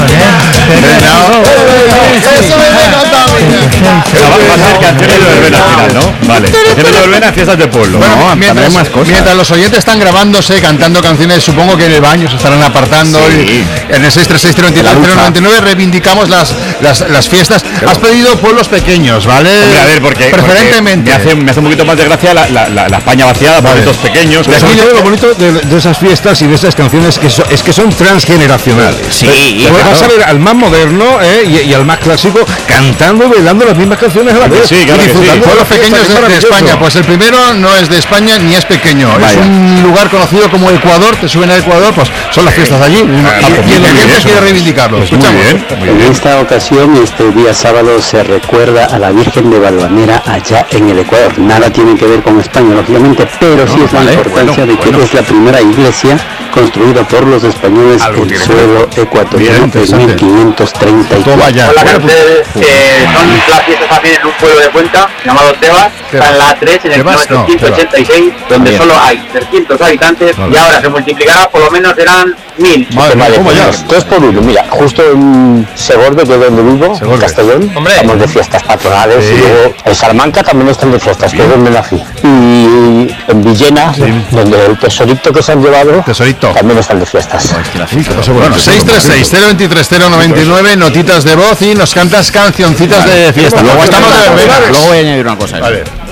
¿eh? Eso me Va a ser canciones de verbena al final, ¿no? Vale. Canciones de verbena, fiestas de pueblo. Bueno, no, mientras, más cosas. mientras los oyentes están grabándose, cantando canciones, supongo que en el baño se estarán apartando. Sí. Y en el seis tres seis, cero veintitrés, cero noventa y nueve reivindicamos las, las, las fiestas. Claro. Has pedido pueblos pequeños, ¿vale? Hombre, a ver, porque preferentemente porque me, hace, me hace un poquito más de gracia la, la, la, la España vaciada, vale. Pueblitos pequeños. Pues que lo bonito de, de esas fiestas y de esas canciones que so, es que son transgeneracionales. Sí, pero, claro. Vas a ver al más moderno eh, y, y al más clásico cantando y bailando las mismas canciones a la vez. Sí, claro, y disfrutando sí. de pueblos pequeños de, de España. Pues el primero no es de España ni es pequeño. Vaya. Es un lugar conocido como Ecuador. Te suben a Ecuador, pues son las fiestas allí. Claro, y, y el oyente quiere reivindicarlo. Pues escuchamos. Bien, en esta ocasión, este día sábado, se recuerda a la Virgen de Valvanera allá en el Ecuador. Nada tiene que ver con España, lógicamente, pero no, sí es vale, la importancia bueno, de que bueno. es la primera iglesia construida por los españoles en suelo ecuatoriano en mil quinientos treinta y cuatro. Hola, Cartel, eh, son las fiestas también en un pueblo de Cuenca llamado Tebas, está en la A tres en el kilómetro ciento ochenta y seis, no, donde bien. Solo hay trescientos habitantes vale. Y ahora se multiplicará, por lo menos serán mil. Vale, vale, ¿cómo ya? Tres por uno, mira, justo en Segorbe, que es donde vivo, Segorbe. En Castellón, Hombre. Estamos de fiestas patronales, sí. Y luego en Salamanca también están de fiestas, que es donde nací. Y en Villena, sí. Donde el tesorito que se han llevado, tesorito. También están de fiestas. No, bueno, seis tres seis, cero veintitrés, cero noventa y nueve, notitas de voz y nos cantas cancioncitas de fiesta. Luego, estamos de verbena. Luego voy a añadir una cosa. Vale.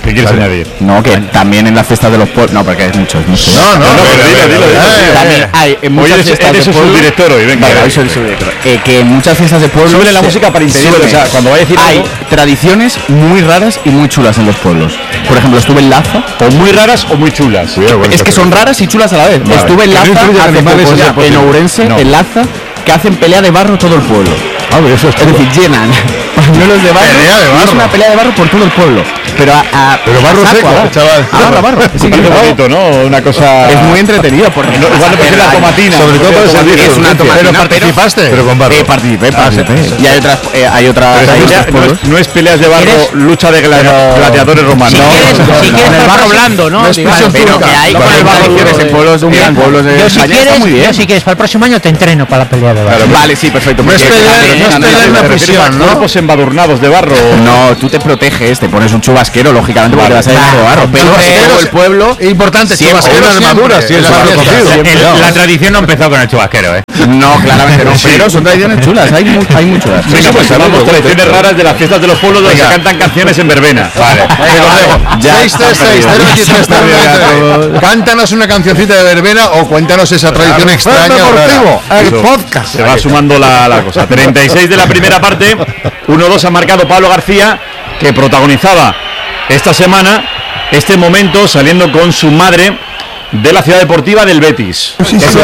¿Qué quieres Claro. añadir? No, que también en las fiestas de los pueblos. No, porque es mucho, es mucho. No, no, no, pero dilo, dilo, dilo. También hay en muchas Oye, eres- fiestas eres de el pueblo. subdirector hoy, venga. Vale, hoy soy el subdirector. Eh, que en muchas fiestas de pueblo. Súbele la música para impedirlo, o sea, cuando vaya a decir hay algo- tradiciones muy raras y muy chulas en los pueblos. Por ejemplo, estuve en Laza. O muy raras o muy chulas. Es que son raras y chulas a la vez. Vale. Estuve en Que no Laza, incluyen hace animales, poco, ya, en posible. Ourense, No. en Laza, que hacen pelea de barro todo el pueblo. Ah, pero eso es, Es decir, llenan pañuelos de barro. Pelea de y barro. Es una pelea de barro por todo el pueblo. Pero a, a Pero barro a saco, seco, a dar. chaval. A barro, a barro. Sí, Parece que- bonito, ¿no? Una cosa... Es muy entretenido porque No, igual no parece la tomatina. Sobre todo para el servicio. es una tomatina. Pero participaste. Pero con barro. Eh, participé, participé. Y hay otras, eh, hay otras. Pero hay esa pelea otros no, pueblos. es, no es peleas de barro, ¿Quieres? lucha de gla- gladiadores romanos. Si No, quieres, no, si no, quieres no. el barro blando, ¿no? No es Digamos. presión Pero turca. que hay Vale, tradiciones vale, en pueblos de Yo, en pueblos de yo si España, está quieres, muy bien. yo si quieres, para el próximo año te entreno para la pelea de barro. Vale, sí, perfecto. No es porque- pelear- pero no es no, pelear no, en la pero- prisión, ¿no? Cuerpos embadurnados de barro. No, tú te proteges, te pones un chubasquero, lógicamente, porque Vale. te vas a llenar de barro. Pero Chubasquero todo el es- pueblo. Importante, Siempre, chubasquero siempre, armadura, si es siempre, barro siempre, cocido. siempre. El- la tradición no empezó con el chubasquero, ¿eh? No, claramente no, pero son tradiciones chulas, hay, mu- hay muy chulas. Venga, pues hablamos tradiciones raras de las fiestas de los pueblos donde se cantan canciones en verbena. Vale. Ya seis tres seis cero veintitrés treinta. Cántanos una cancioncita de verbena o cuéntanos esa tradición extraña. Deportivo, rara. el Eso. podcast. Se va sumando la, la cosa. treinta y seis de la primera parte. uno dos ha marcado Pablo García, que protagonizaba esta semana este momento saliendo con su madre de la ciudad deportiva del Betis.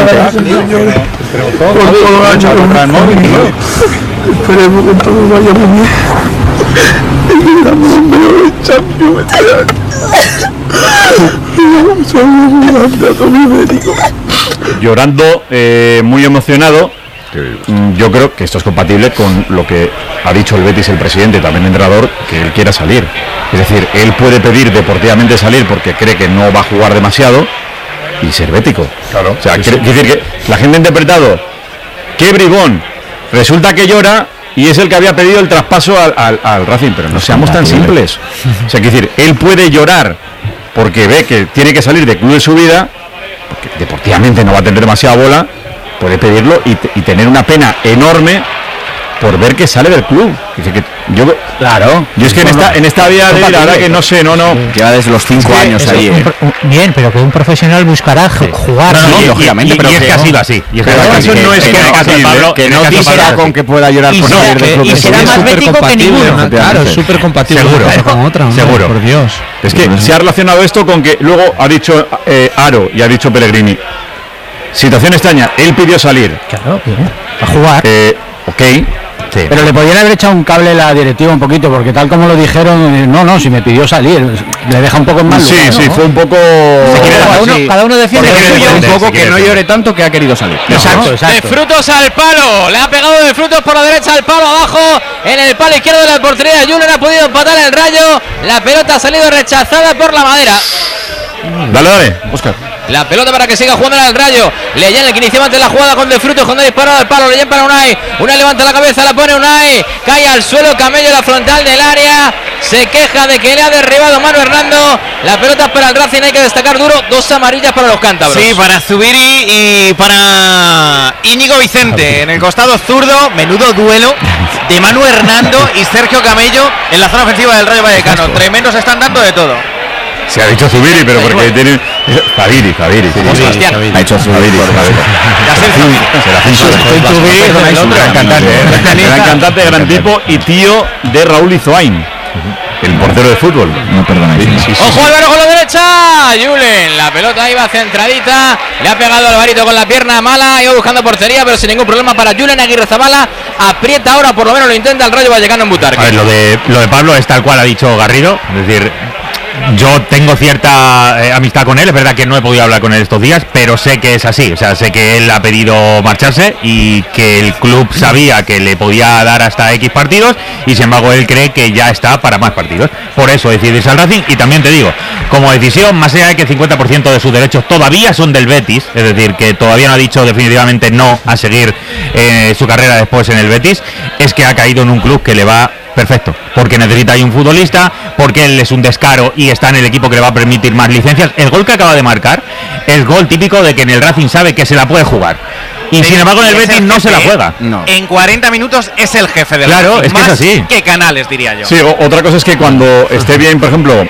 Esperemos que todo vaya muy bien. Y que damos un mejor en Champions este año. Y vamos a un mandato médico. Llorando, eh, muy emocionado. Mm, Yo creo que esto es compatible con lo que ha dicho el Betis, el presidente, también el entrenador, que él quiera salir. Es decir, él puede pedir deportivamente salir porque cree que no va a jugar demasiado y ser bético. Claro. O sea, Sí, quiere sí. decir que la gente ha interpretado que bribón, resulta que llora y es el que había pedido el traspaso al, al- al Racing, pero no seamos tan simples. O sea, quiere decir, él puede llorar porque ve que tiene que salir de club de su vida, porque deportivamente no va a tener demasiada bola, puede pedirlo y, te- y tener una pena enorme por ver que sale del club. Dice que yo, Claro. yo es que en esta, en esta vida de la verdad que no sé, no, no. Lleva desde los cinco años Eso, ahí. un eh. pro- un- bien, pero que un profesional buscará ju- jugar. No, no, Sí, y- lógicamente, y, pero y es que que ha no. sido así. Y es que, Pero ha sido eso así, no es en que el no caso de así, Pablo, Que en el no caso de quisiera Pablo, con que pueda llorar Y por será- salir del club y de su será vida. más bético que ninguno. Claro, es súper compatible Seguro. una cosa con otra. hombre, Seguro. Por Dios. Es que se ha relacionado esto con que luego ha dicho eh, Aro y ha dicho Pellegrini. Situación extraña, él pidió salir. Claro, bien. A jugar. Eh, ok. Sí. Pero le podían haber echado un cable a la directiva un poquito, porque tal como lo dijeron, eh, no, no, si me pidió salir, le deja un poco en mal Sí, lugar, sí, ¿no? fue un poco. Cada uno, cada uno defiende Porque lo quiere suyo. un Sí, poco sí, que quiere no decir. llore tanto que ha querido salir. Exacto, De exacto. frutos al palo. Le ha pegado de frutos por la derecha al palo abajo. En el palo izquierdo de la portería de Julen ha podido empatar el Rayo. La pelota ha salido rechazada por la madera. Dale, dale, Oscar. La pelota para que siga jugando el Rayo. Leyen el que inició antes la jugada con De Frutos cuando ha disparado al palo. Leyen para Unai. Unai levanta la cabeza, la pone Unai. Cae al suelo Camello, la frontal del área. Se queja de que le ha derribado Manu Hernando. La pelota es para el Racing, hay que destacar duro. Dos amarillas para los cántabros. Sí, para Zubiri y para Íñigo Vicente en el costado zurdo. Menudo duelo de Manu Hernando y Sergio Camello en la zona ofensiva del Rayo Vallecano. Tremendos están dando de todo. Se ha dicho Zubiri, pero porque tiene. Faviri, Faviri. Sebastián. Ha hecho Zubiri. Gran cantante, ¿eh? Gran cantante, gran tipo y tío de Raúl Izoain, el portero de fútbol. No perdonáis. Ojo Álvaro con la derecha. Julen, la pelota iba centradita. Le ha pegado Alvarito con la pierna mala. Iba buscando portería, pero sin ningún problema para Julen. Aguirre Zabala aprieta ahora, por lo menos lo intenta el Rayo Vallecano en Butarque. A ver, lo de, lo de Pablo es tal cual ha dicho Garrido. Es decir, yo tengo cierta eh, amistad con él. Es verdad que no he podido hablar con él estos días, pero sé que es así. O sea, sé que él ha pedido marcharse y que el club sabía que le podía dar hasta X partidos y sin embargo él cree que ya está para más partidos. Por eso decide irse al Racing. Y también te digo, como decisión, más allá de que el cincuenta por ciento de sus derechos todavía son del Betis, es decir, que todavía no ha dicho definitivamente no a seguir eh, su carrera después en el Betis, es que ha caído en un club que le va perfecto, porque necesita ahí un futbolista, porque él es un descaro y está en el equipo que le va a permitir más licencias. El gol que acaba de marcar es gol típico de que en el Racing sabe que se la puede jugar y sin embargo en el Es Betis no jefe, se la ¿eh? juega. En cuarenta minutos es el jefe del Claro, Racing, es que es más así. que Canales, diría yo. Sí, o- otra cosa es que cuando esté bien, por ejemplo,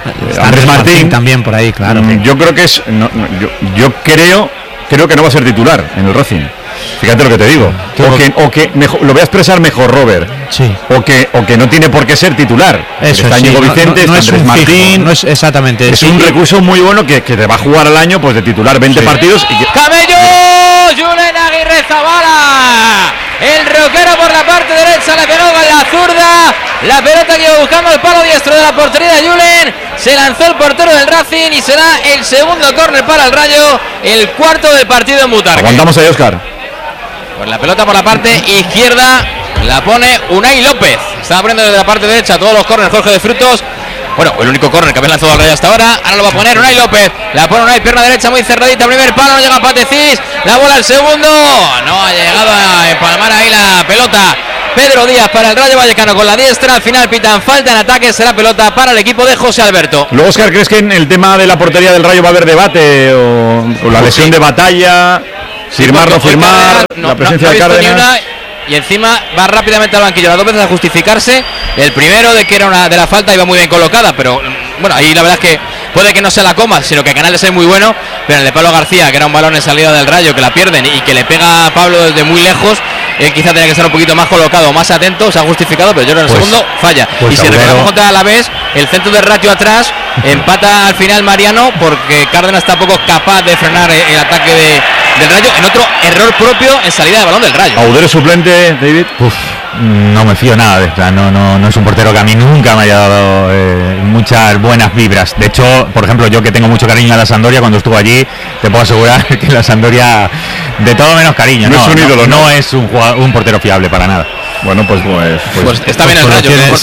Andrés Martín también por ahí, claro. Mm, yo creo que es, no, no, yo, yo creo, creo que no va a ser titular en el Racing. Fíjate lo que te digo. O que, o que mejor, lo voy a expresar mejor, Robert. Sí. O que, o que no tiene por qué ser titular. Eso, está Íñigo sí, Vicente, no, no, no está es Andrés Martín. Fijo, no es exactamente. Es sí, un sí. recurso muy bueno que, que te va a jugar al año, pues de titular veinte sí. partidos. Y que... ¡Camello! Julen Aguirre Zabala. El roquero por la parte derecha le pegó con la zurda. La pelota que iba buscando el palo diestro de la portería de Julen. Se lanzó el portero del Racing y será el segundo córner para el Rayo. El cuarto del partido en Butarque. Aguantamos ahí, Óscar. Pues la pelota por la parte izquierda la pone Unai López. Está poniendo desde la parte derecha todos los córneres Jorge de Frutos. Bueno, el único córner que había lanzado al Rayo hasta ahora. Ahora lo va a poner Unai López. La pone Unai, pierna derecha muy cerradita. Primer palo, no llega Patecís. La bola al segundo. No ha llegado a empalmar ahí la pelota. Pedro Díaz para el Rayo Vallecano con la diestra. Al final pitan falta en ataque. Será pelota para el equipo de José Alberto. Luego, Óscar, ¿crees que en el tema de la portería del Rayo va a haber debate? O, o la lesión sí. de Batalla. Firmar, no firmar, no, la presencia no, no de Cárdenas. Y encima va rápidamente al banquillo las dos veces a justificarse. El primero de que era una de la falta iba muy bien colocada, pero bueno, ahí la verdad es que puede que no sea la coma, sino que Canales es muy bueno, pero el de Pablo García, que era un balón en salida del Rayo, que la pierden y que le pega a Pablo desde muy lejos, él quizá tenía que estar un poquito más colocado, más atento, se ha justificado, pero yo en el pues, segundo falla. Pues y si recordamos contra Alavés, el centro del Rayo atrás, empata al final Mariano, porque Cárdenas tampoco es capaz de frenar el ataque de, del Rayo, en otro error propio en salida de balón del Rayo. Audero suplente, David. Uf, no me fío nada de esta, no, no, no es un portero que a mí nunca me haya dado eh, muchas buenas vibras. De hecho, por ejemplo, yo que tengo mucho cariño a la Sampdoria, cuando estuvo allí, te puedo asegurar que la Sampdoria de todo menos cariño. No, no es un ídolo, no, no, no es un, jugador, un portero fiable para nada. Bueno, pues pues, pues, pues está bien el Rayo. Es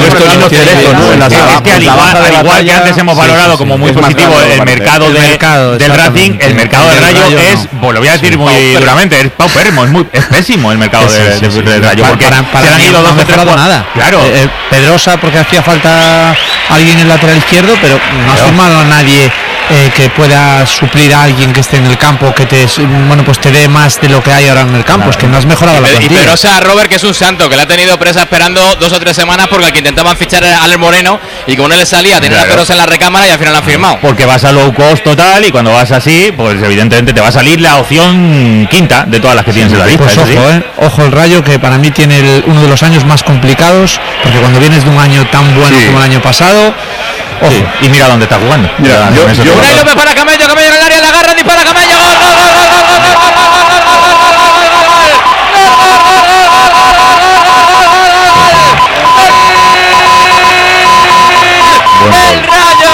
que al igual, al igual que antes hemos valorado sí, sí, como muy positivo el mercado, de, mercado del Racing, el mercado del Rayo es, pues lo voy a decir muy duramente, es paupérrimo, es muy es pésimo el mercado del Rayo, porque para, para se han ido dos no o tres nada. Claro. Eh, eh, Pedrosa porque hacía falta alguien en el lateral izquierdo, pero no ha firmado a nadie eh, que pueda suplir a alguien que esté en el campo, que te bueno pues te dé más de lo que hay ahora en el campo. Claro. Es que no has mejorado y, la plantilla. Y Pedrosa, Robert, que es un santo, que le ha tenido presa esperando dos o tres semanas porque al que intentaban fichar a Alex Moreno y como no le salía, tenía claro. la Pedrosa en la recámara y al final la han firmado. Porque vas a low cost total y cuando vas así, pues evidentemente te va a salir la opción quinta de todas las que tienes en la lista. Pues ojo, eh, ojo el Rayo, que para mí tiene el, uno de los años más complicados, porque cuando vienes de un año tan bueno sí. como el año pasado, ojo. Sí. Y mira dónde está jugando. Mira, yo, yo, Unai López para Camello, Camello en el área, la agarra, dispara Camello, gol, gol, gol, gol, gol, gol, gol, gol, gol, gol, gol, gol, ¡el Rayo!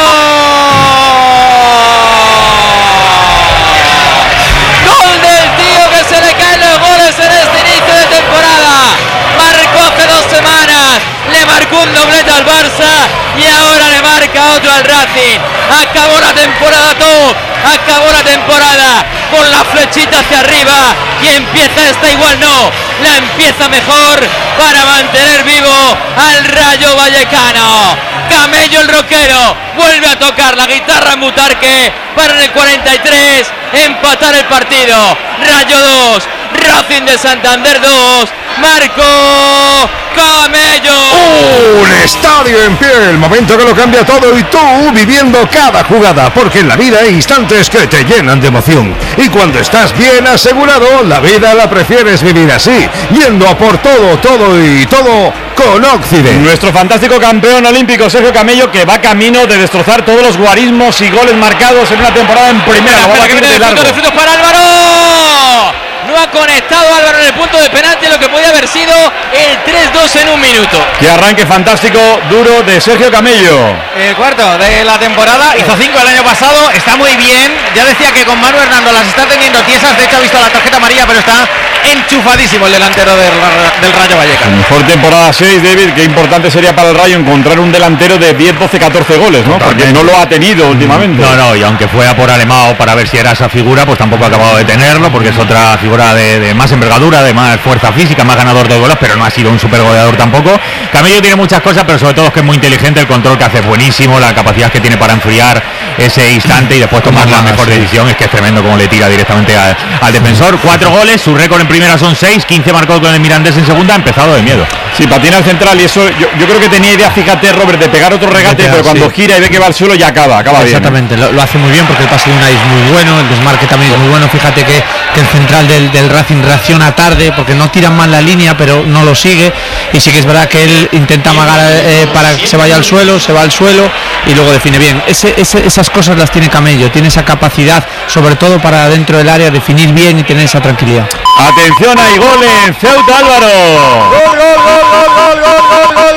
¡Gol del tío que se le caen los goles en este inicio de temporada! Marcó hace dos semanas, le marcó un doblete al Barça y ahora le marca otro al Racing. Acabó la temporada top, acabó la temporada con la flechita hacia arriba y empieza esta igual no, la empieza mejor para mantener vivo al Rayo Vallecano. Camello el roquero vuelve a tocar la guitarra en Butarque para en el cuarenta y tres empatar el partido. Rayo dos, Racing de Santander dos, Marco Camello. Un estadio en pie, el momento que lo cambia todo y tú viviendo cada jugada, porque en la vida hay instantes que te llenan de emoción y cuando estás bien asegurado, la vida la prefieres vivir así, yendo a por todo, todo y todo con Occident. Nuestro fantástico campeón olímpico Sergio Camello, que va camino de destrozar todos los guarismos y goles marcados en una temporada en primera. La bola que viene de frutos, de frutos para Álvaro. No ha conectado Álvaro en el punto de penalti, lo que podía haber sido el tres dos en un minuto. Qué arranque fantástico, duro de Sergio Camello. El cuarto de la temporada, hizo cinco el año pasado, está muy bien. Ya decía que con Manu Hernando las está teniendo tiesas, de hecho ha visto la tarjeta amarilla, pero está enchufadísimo el delantero del, del Rayo Vallecano. Mejor temporada seis, David, qué importante sería para el Rayo encontrar un delantero de diez, doce, catorce goles, ¿no? Porque no lo ha tenido últimamente. No, no, y aunque fue a por Alemão para ver si era esa figura, pues tampoco ha acabado de tenerlo, porque es otra figura jugadora de, de más envergadura, de más fuerza física, más ganador de goles, pero no ha sido un super goleador tampoco. Camello tiene muchas cosas, pero sobre todo es que es muy inteligente, el control que hace es buenísimo, la capacidad que tiene para enfriar ese instante y después tomar la mejor decisión, es que es tremendo como le tira directamente al, al defensor. Cuatro goles, su récord en primera son seis, quince marcó con el Mirandés en segunda, ha empezado de miedo. Sí, patina al central y eso, yo, yo creo que tenía idea, fíjate Robert, de pegar otro regate, pegar, pero cuando sí. gira y ve que va al suelo ya acaba, acaba Exactamente, bien. Exactamente, lo, lo hace muy bien porque el pase de Unai es muy bueno, el desmarque también es muy bueno. Fíjate que, que el central del, del Racing reacciona tarde porque no tiran mal la línea, pero no lo sigue. Y sí que es verdad que él intenta amagar eh, para que se vaya al suelo, se va al suelo y luego define bien. Ese, ese, esas cosas las tiene Camello, tiene esa capacidad, sobre todo para dentro del área, definir bien y tener esa tranquilidad. Atención, hay gol en Ceuta, Álvaro. Gol, gol, gol, gol, gol, gol, gol,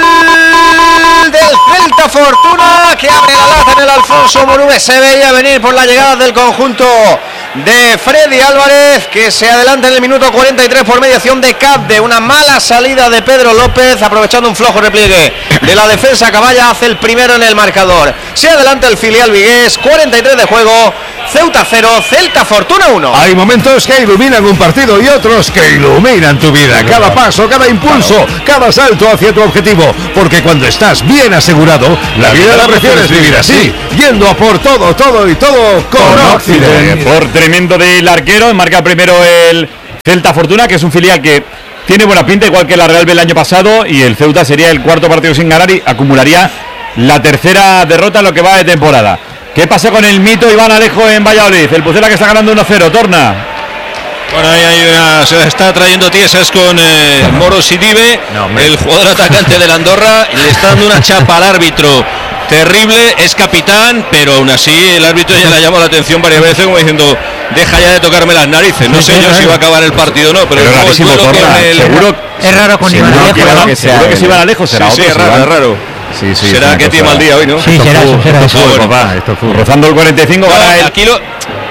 gol del Celta Fortuna, que abre la lata en el Alfonso Morube. Se veía venir por la llegada del conjunto de Freddy Álvarez, que se adelanta en el minuto cuarenta y tres por mediación de Capde. Una mala salida de Pedro López, aprovechando un flojo repliegue de la defensa. Caballa hace el primero en el marcador. Se adelanta el filial vigués, cuarenta y tres de juego, Ceuta cero, Celta Fortuna uno. Hay momentos que iluminan un partido y otros que iluminan tu vida. Cada paso, cada impulso, cada salto hacia tu objetivo. Porque cuando estás bien asegurado, la vida la prefieres vivir así, yendo a por todo, todo y todo con Occident. Por tremendo del arquero, marca primero el Celta Fortuna, que es un filial que tiene buena pinta, igual que la Real B el año pasado, y el Ceuta sería el cuarto partido sin ganar y acumularía la tercera derrota en lo que va de temporada. ¿Qué pasa con el mito Iván Alejo en Valladolid? El Pucela que está ganando uno cero, Torna. Bueno, ahí hay una, se está trayendo tiesas con eh, Moro Sidibe, no, el jugador atacante del Andorra, y le está dando una chapa al árbitro terrible, es capitán, pero aún así el árbitro ya le ha llamado la atención varias veces como diciendo, deja ya de tocarme las narices. No sé yo si va a acabar el partido o no, pero, pero es rarísimo, Torna, el... seguro, es raro con Iván Alejo, ¿no? Que seguro que si Iván Alejo será sí, otro. Sí, es raro, es raro. Sí, sí, será que tiene mal día hoy, ¿no? Sí, esto será fue, eso, será esto eso. fue, Bueno. papá, esto fue. Rozando el cuarenta y cinco, no, gana el... Aquí lo...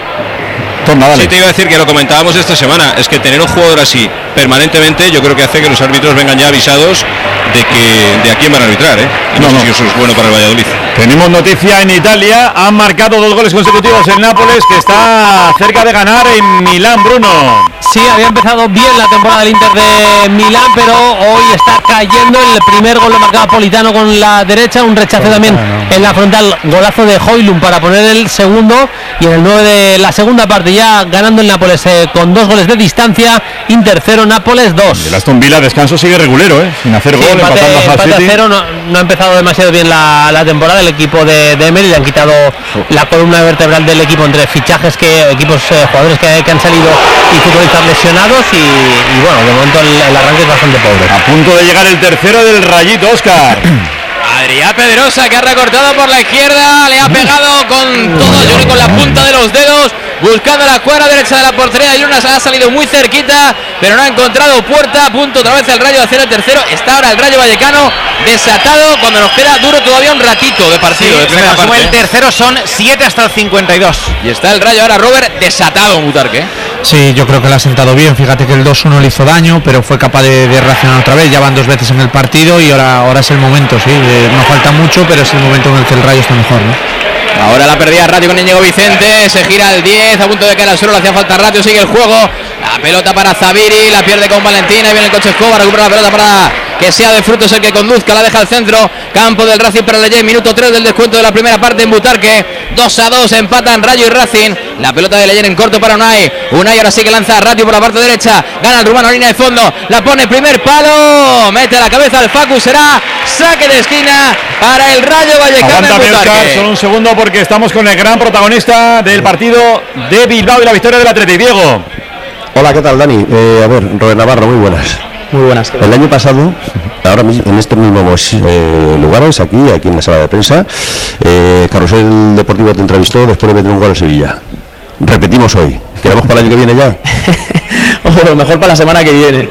Torna, dale. Sí, te iba a decir que lo comentábamos esta semana, es que tener un jugador así permanentemente yo creo que hace que los árbitros vengan ya avisados de que de a quién van a arbitrar, ¿eh? Y no, no, no sé si eso es bueno para el Valladolid. Tenemos noticia en Italia, han marcado dos goles consecutivos el Nápoles, que está cerca de ganar en Milán, Bruno. Sí, había empezado bien la temporada del Inter de Milán, pero hoy está cayendo. El primer gol lo marcaba Politano con la derecha, un rechace también en la frontal, golazo de Højlund para poner el segundo, y en el nueve de la segunda parte ya ganando el Nápoles eh, con dos goles de distancia. Inter cero, Nápoles dos. El Aston Villa descanso sigue regulero, ¿eh? Sin hacer sí, gol, empate, empatando a empate a cero, no, no ha empezado demasiado bien la, la temporada el equipo de, de Emery, le han quitado la columna vertebral del equipo entre fichajes, que equipos eh, jugadores que, que han salido y futbolistas lesionados, y, y bueno, de momento el, el arranque es bastante pobre. A punto de llegar el tercero del Rayito, Óscar. Adrián Pedrosa, que ha recortado por la izquierda, le ha pegado con todo, yo creo, con la punta de los dedos, buscando la cuadra derecha de la portería de Lunas, ha salido muy cerquita, pero no ha encontrado puerta. A punto otra vez el Rayo de hacer el tercero. Está ahora el Rayo Vallecano desatado cuando nos queda duro todavía un ratito de partido. Sí, de parte. El tercero son siete hasta el cincuenta y dos. Y está el Rayo ahora, Robert, desatado en Butarque. Sí, yo creo que le ha sentado bien. Fíjate que el dos uno le hizo daño, pero fue capaz de, de reaccionar otra vez. Ya van dos veces en el partido y ahora, ahora es el momento, sí. Eh, no falta mucho, pero es el momento en el que el Rayo está mejor, ¿no? Ahora la perdida Ratio con Íñigo Vicente, se gira el diez, a punto de caer al suelo, le hacía falta Ratio, sigue el juego, la pelota para Zaviri, la pierde con Valentina, y viene el coche Escobar, recupera la pelota para que sea de Frutos el que conduzca, la deja al centro, campo del Racing para Leyé, minuto tres del descuento de la primera parte en Butarque, dos a dos, empatan Rayo y Racing, la pelota de Leyé en corto para Unai, Unai ahora sí que lanza a Ratio por la parte derecha, gana el rumano, línea de fondo, la pone primer palo, mete la cabeza al Facu, será saque de esquina para el Rayo Vallecano en Butarque. Oscar, solo un segundo porque estamos con el gran protagonista del partido de Bilbao y la victoria del Atleti, Diego. Hola, ¿qué tal, Dani? Eh, a ver, Robert Navarro, muy buenas. Muy buenas. El año pasado, ahora mismo, en estos mismos eh, lugares, aquí, aquí en la sala de prensa, eh, Carrusel Deportivo te entrevistó después de meter un gol en Sevilla. Repetimos hoy. ¿Queremos para el año que viene ya? O lo mejor para la semana que viene.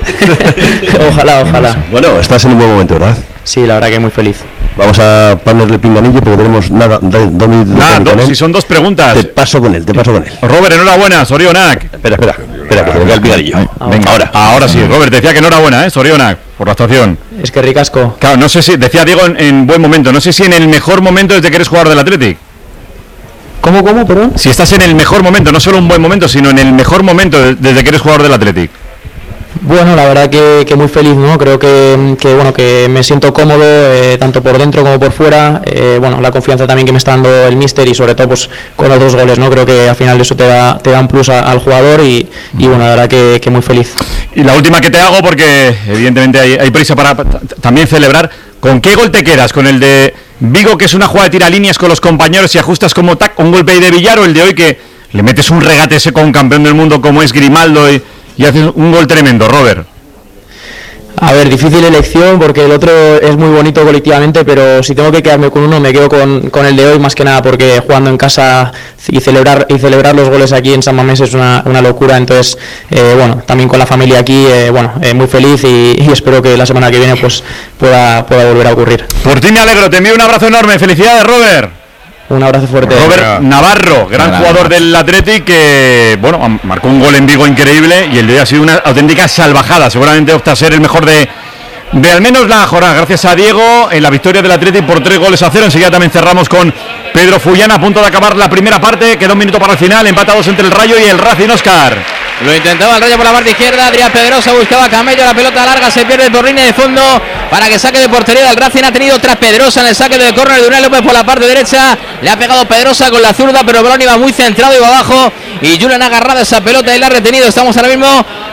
Ojalá, ojalá. Bueno, estás en un buen momento, ¿verdad? Sí, la verdad que muy feliz. Vamos a ponerle pinganillo porque tenemos nada. Domi, nada, do, si son dos preguntas. Te paso con él, te paso con él. Robert, enhorabuena, Sorionak. Espera, espera, espera, que se me queda el pinganillo. Ah, venga, ahora. Ahora sí, Robert, decía que enhorabuena, ¿eh? Sorionak, por la actuación. Es que ricasco. Claro, no sé si, decía Diego en, en buen momento, no sé si en el mejor momento desde que eres jugador del Athletic. ¿Cómo, cómo, perdón? Si estás en el mejor momento, no solo un buen momento, sino en el mejor momento desde que eres jugador del Athletic. Bueno, la verdad que, que muy feliz, ¿no? Creo que, que bueno que me siento cómodo, eh, tanto por dentro como por fuera. Eh, bueno, la confianza también que me está dando el míster y sobre todo pues con los dos goles, ¿no? Creo que al final eso te da, te da un plus a, al jugador y, y bueno, la verdad que, que muy feliz. Y la última que te hago, porque evidentemente hay, hay prisa para también celebrar. ¿Con qué gol te quedas? ¿Con el de Vigo, que es una jugada de tiralíneas con los compañeros y ajustas como tac, un golpe ahí de Villar, o el de hoy que le metes un regate ese con un campeón del mundo como es Grimaldo y y haces un gol tremendo, Robert? A ver, difícil elección porque el otro es muy bonito colectivamente, pero si tengo que quedarme con uno me quedo con, con el de hoy, más que nada porque jugando en casa y celebrar y celebrar los goles aquí en San Mamés es una, una locura. Entonces, eh, bueno, también con la familia aquí, eh, bueno, eh, muy feliz y, y espero que la semana que viene pues pueda, pueda volver a ocurrir. Por ti me alegro, te envío un abrazo enorme, felicidades, Robert. Un abrazo fuerte. Robert Navarro, gran jugador del Athletic, que bueno, marcó un gol en Vigo increíble y el de hoy ha sido una auténtica salvajada. Seguramente opta a ser el mejor de, de al menos la jornada. Gracias a Diego en la victoria del Athletic por tres goles a cero. Enseguida también cerramos con Pedro Fullana, a punto de acabar la primera parte. Queda un minuto para el final, empatados entre el Rayo y el Racing. Óscar. Lo intentaba el Rayo por la parte izquierda, Adrián Pedrosa buscaba a Camello, la pelota larga se pierde por línea de fondo para que saque de portería del Racing. Ha tenido otra Pedrosa en el saque de córner de Unai López por la parte derecha, le ha pegado Pedrosa con la zurda, pero Brown iba muy centrado y va abajo y Julen ha agarrado esa pelota y la ha retenido. Estamos ahora mismo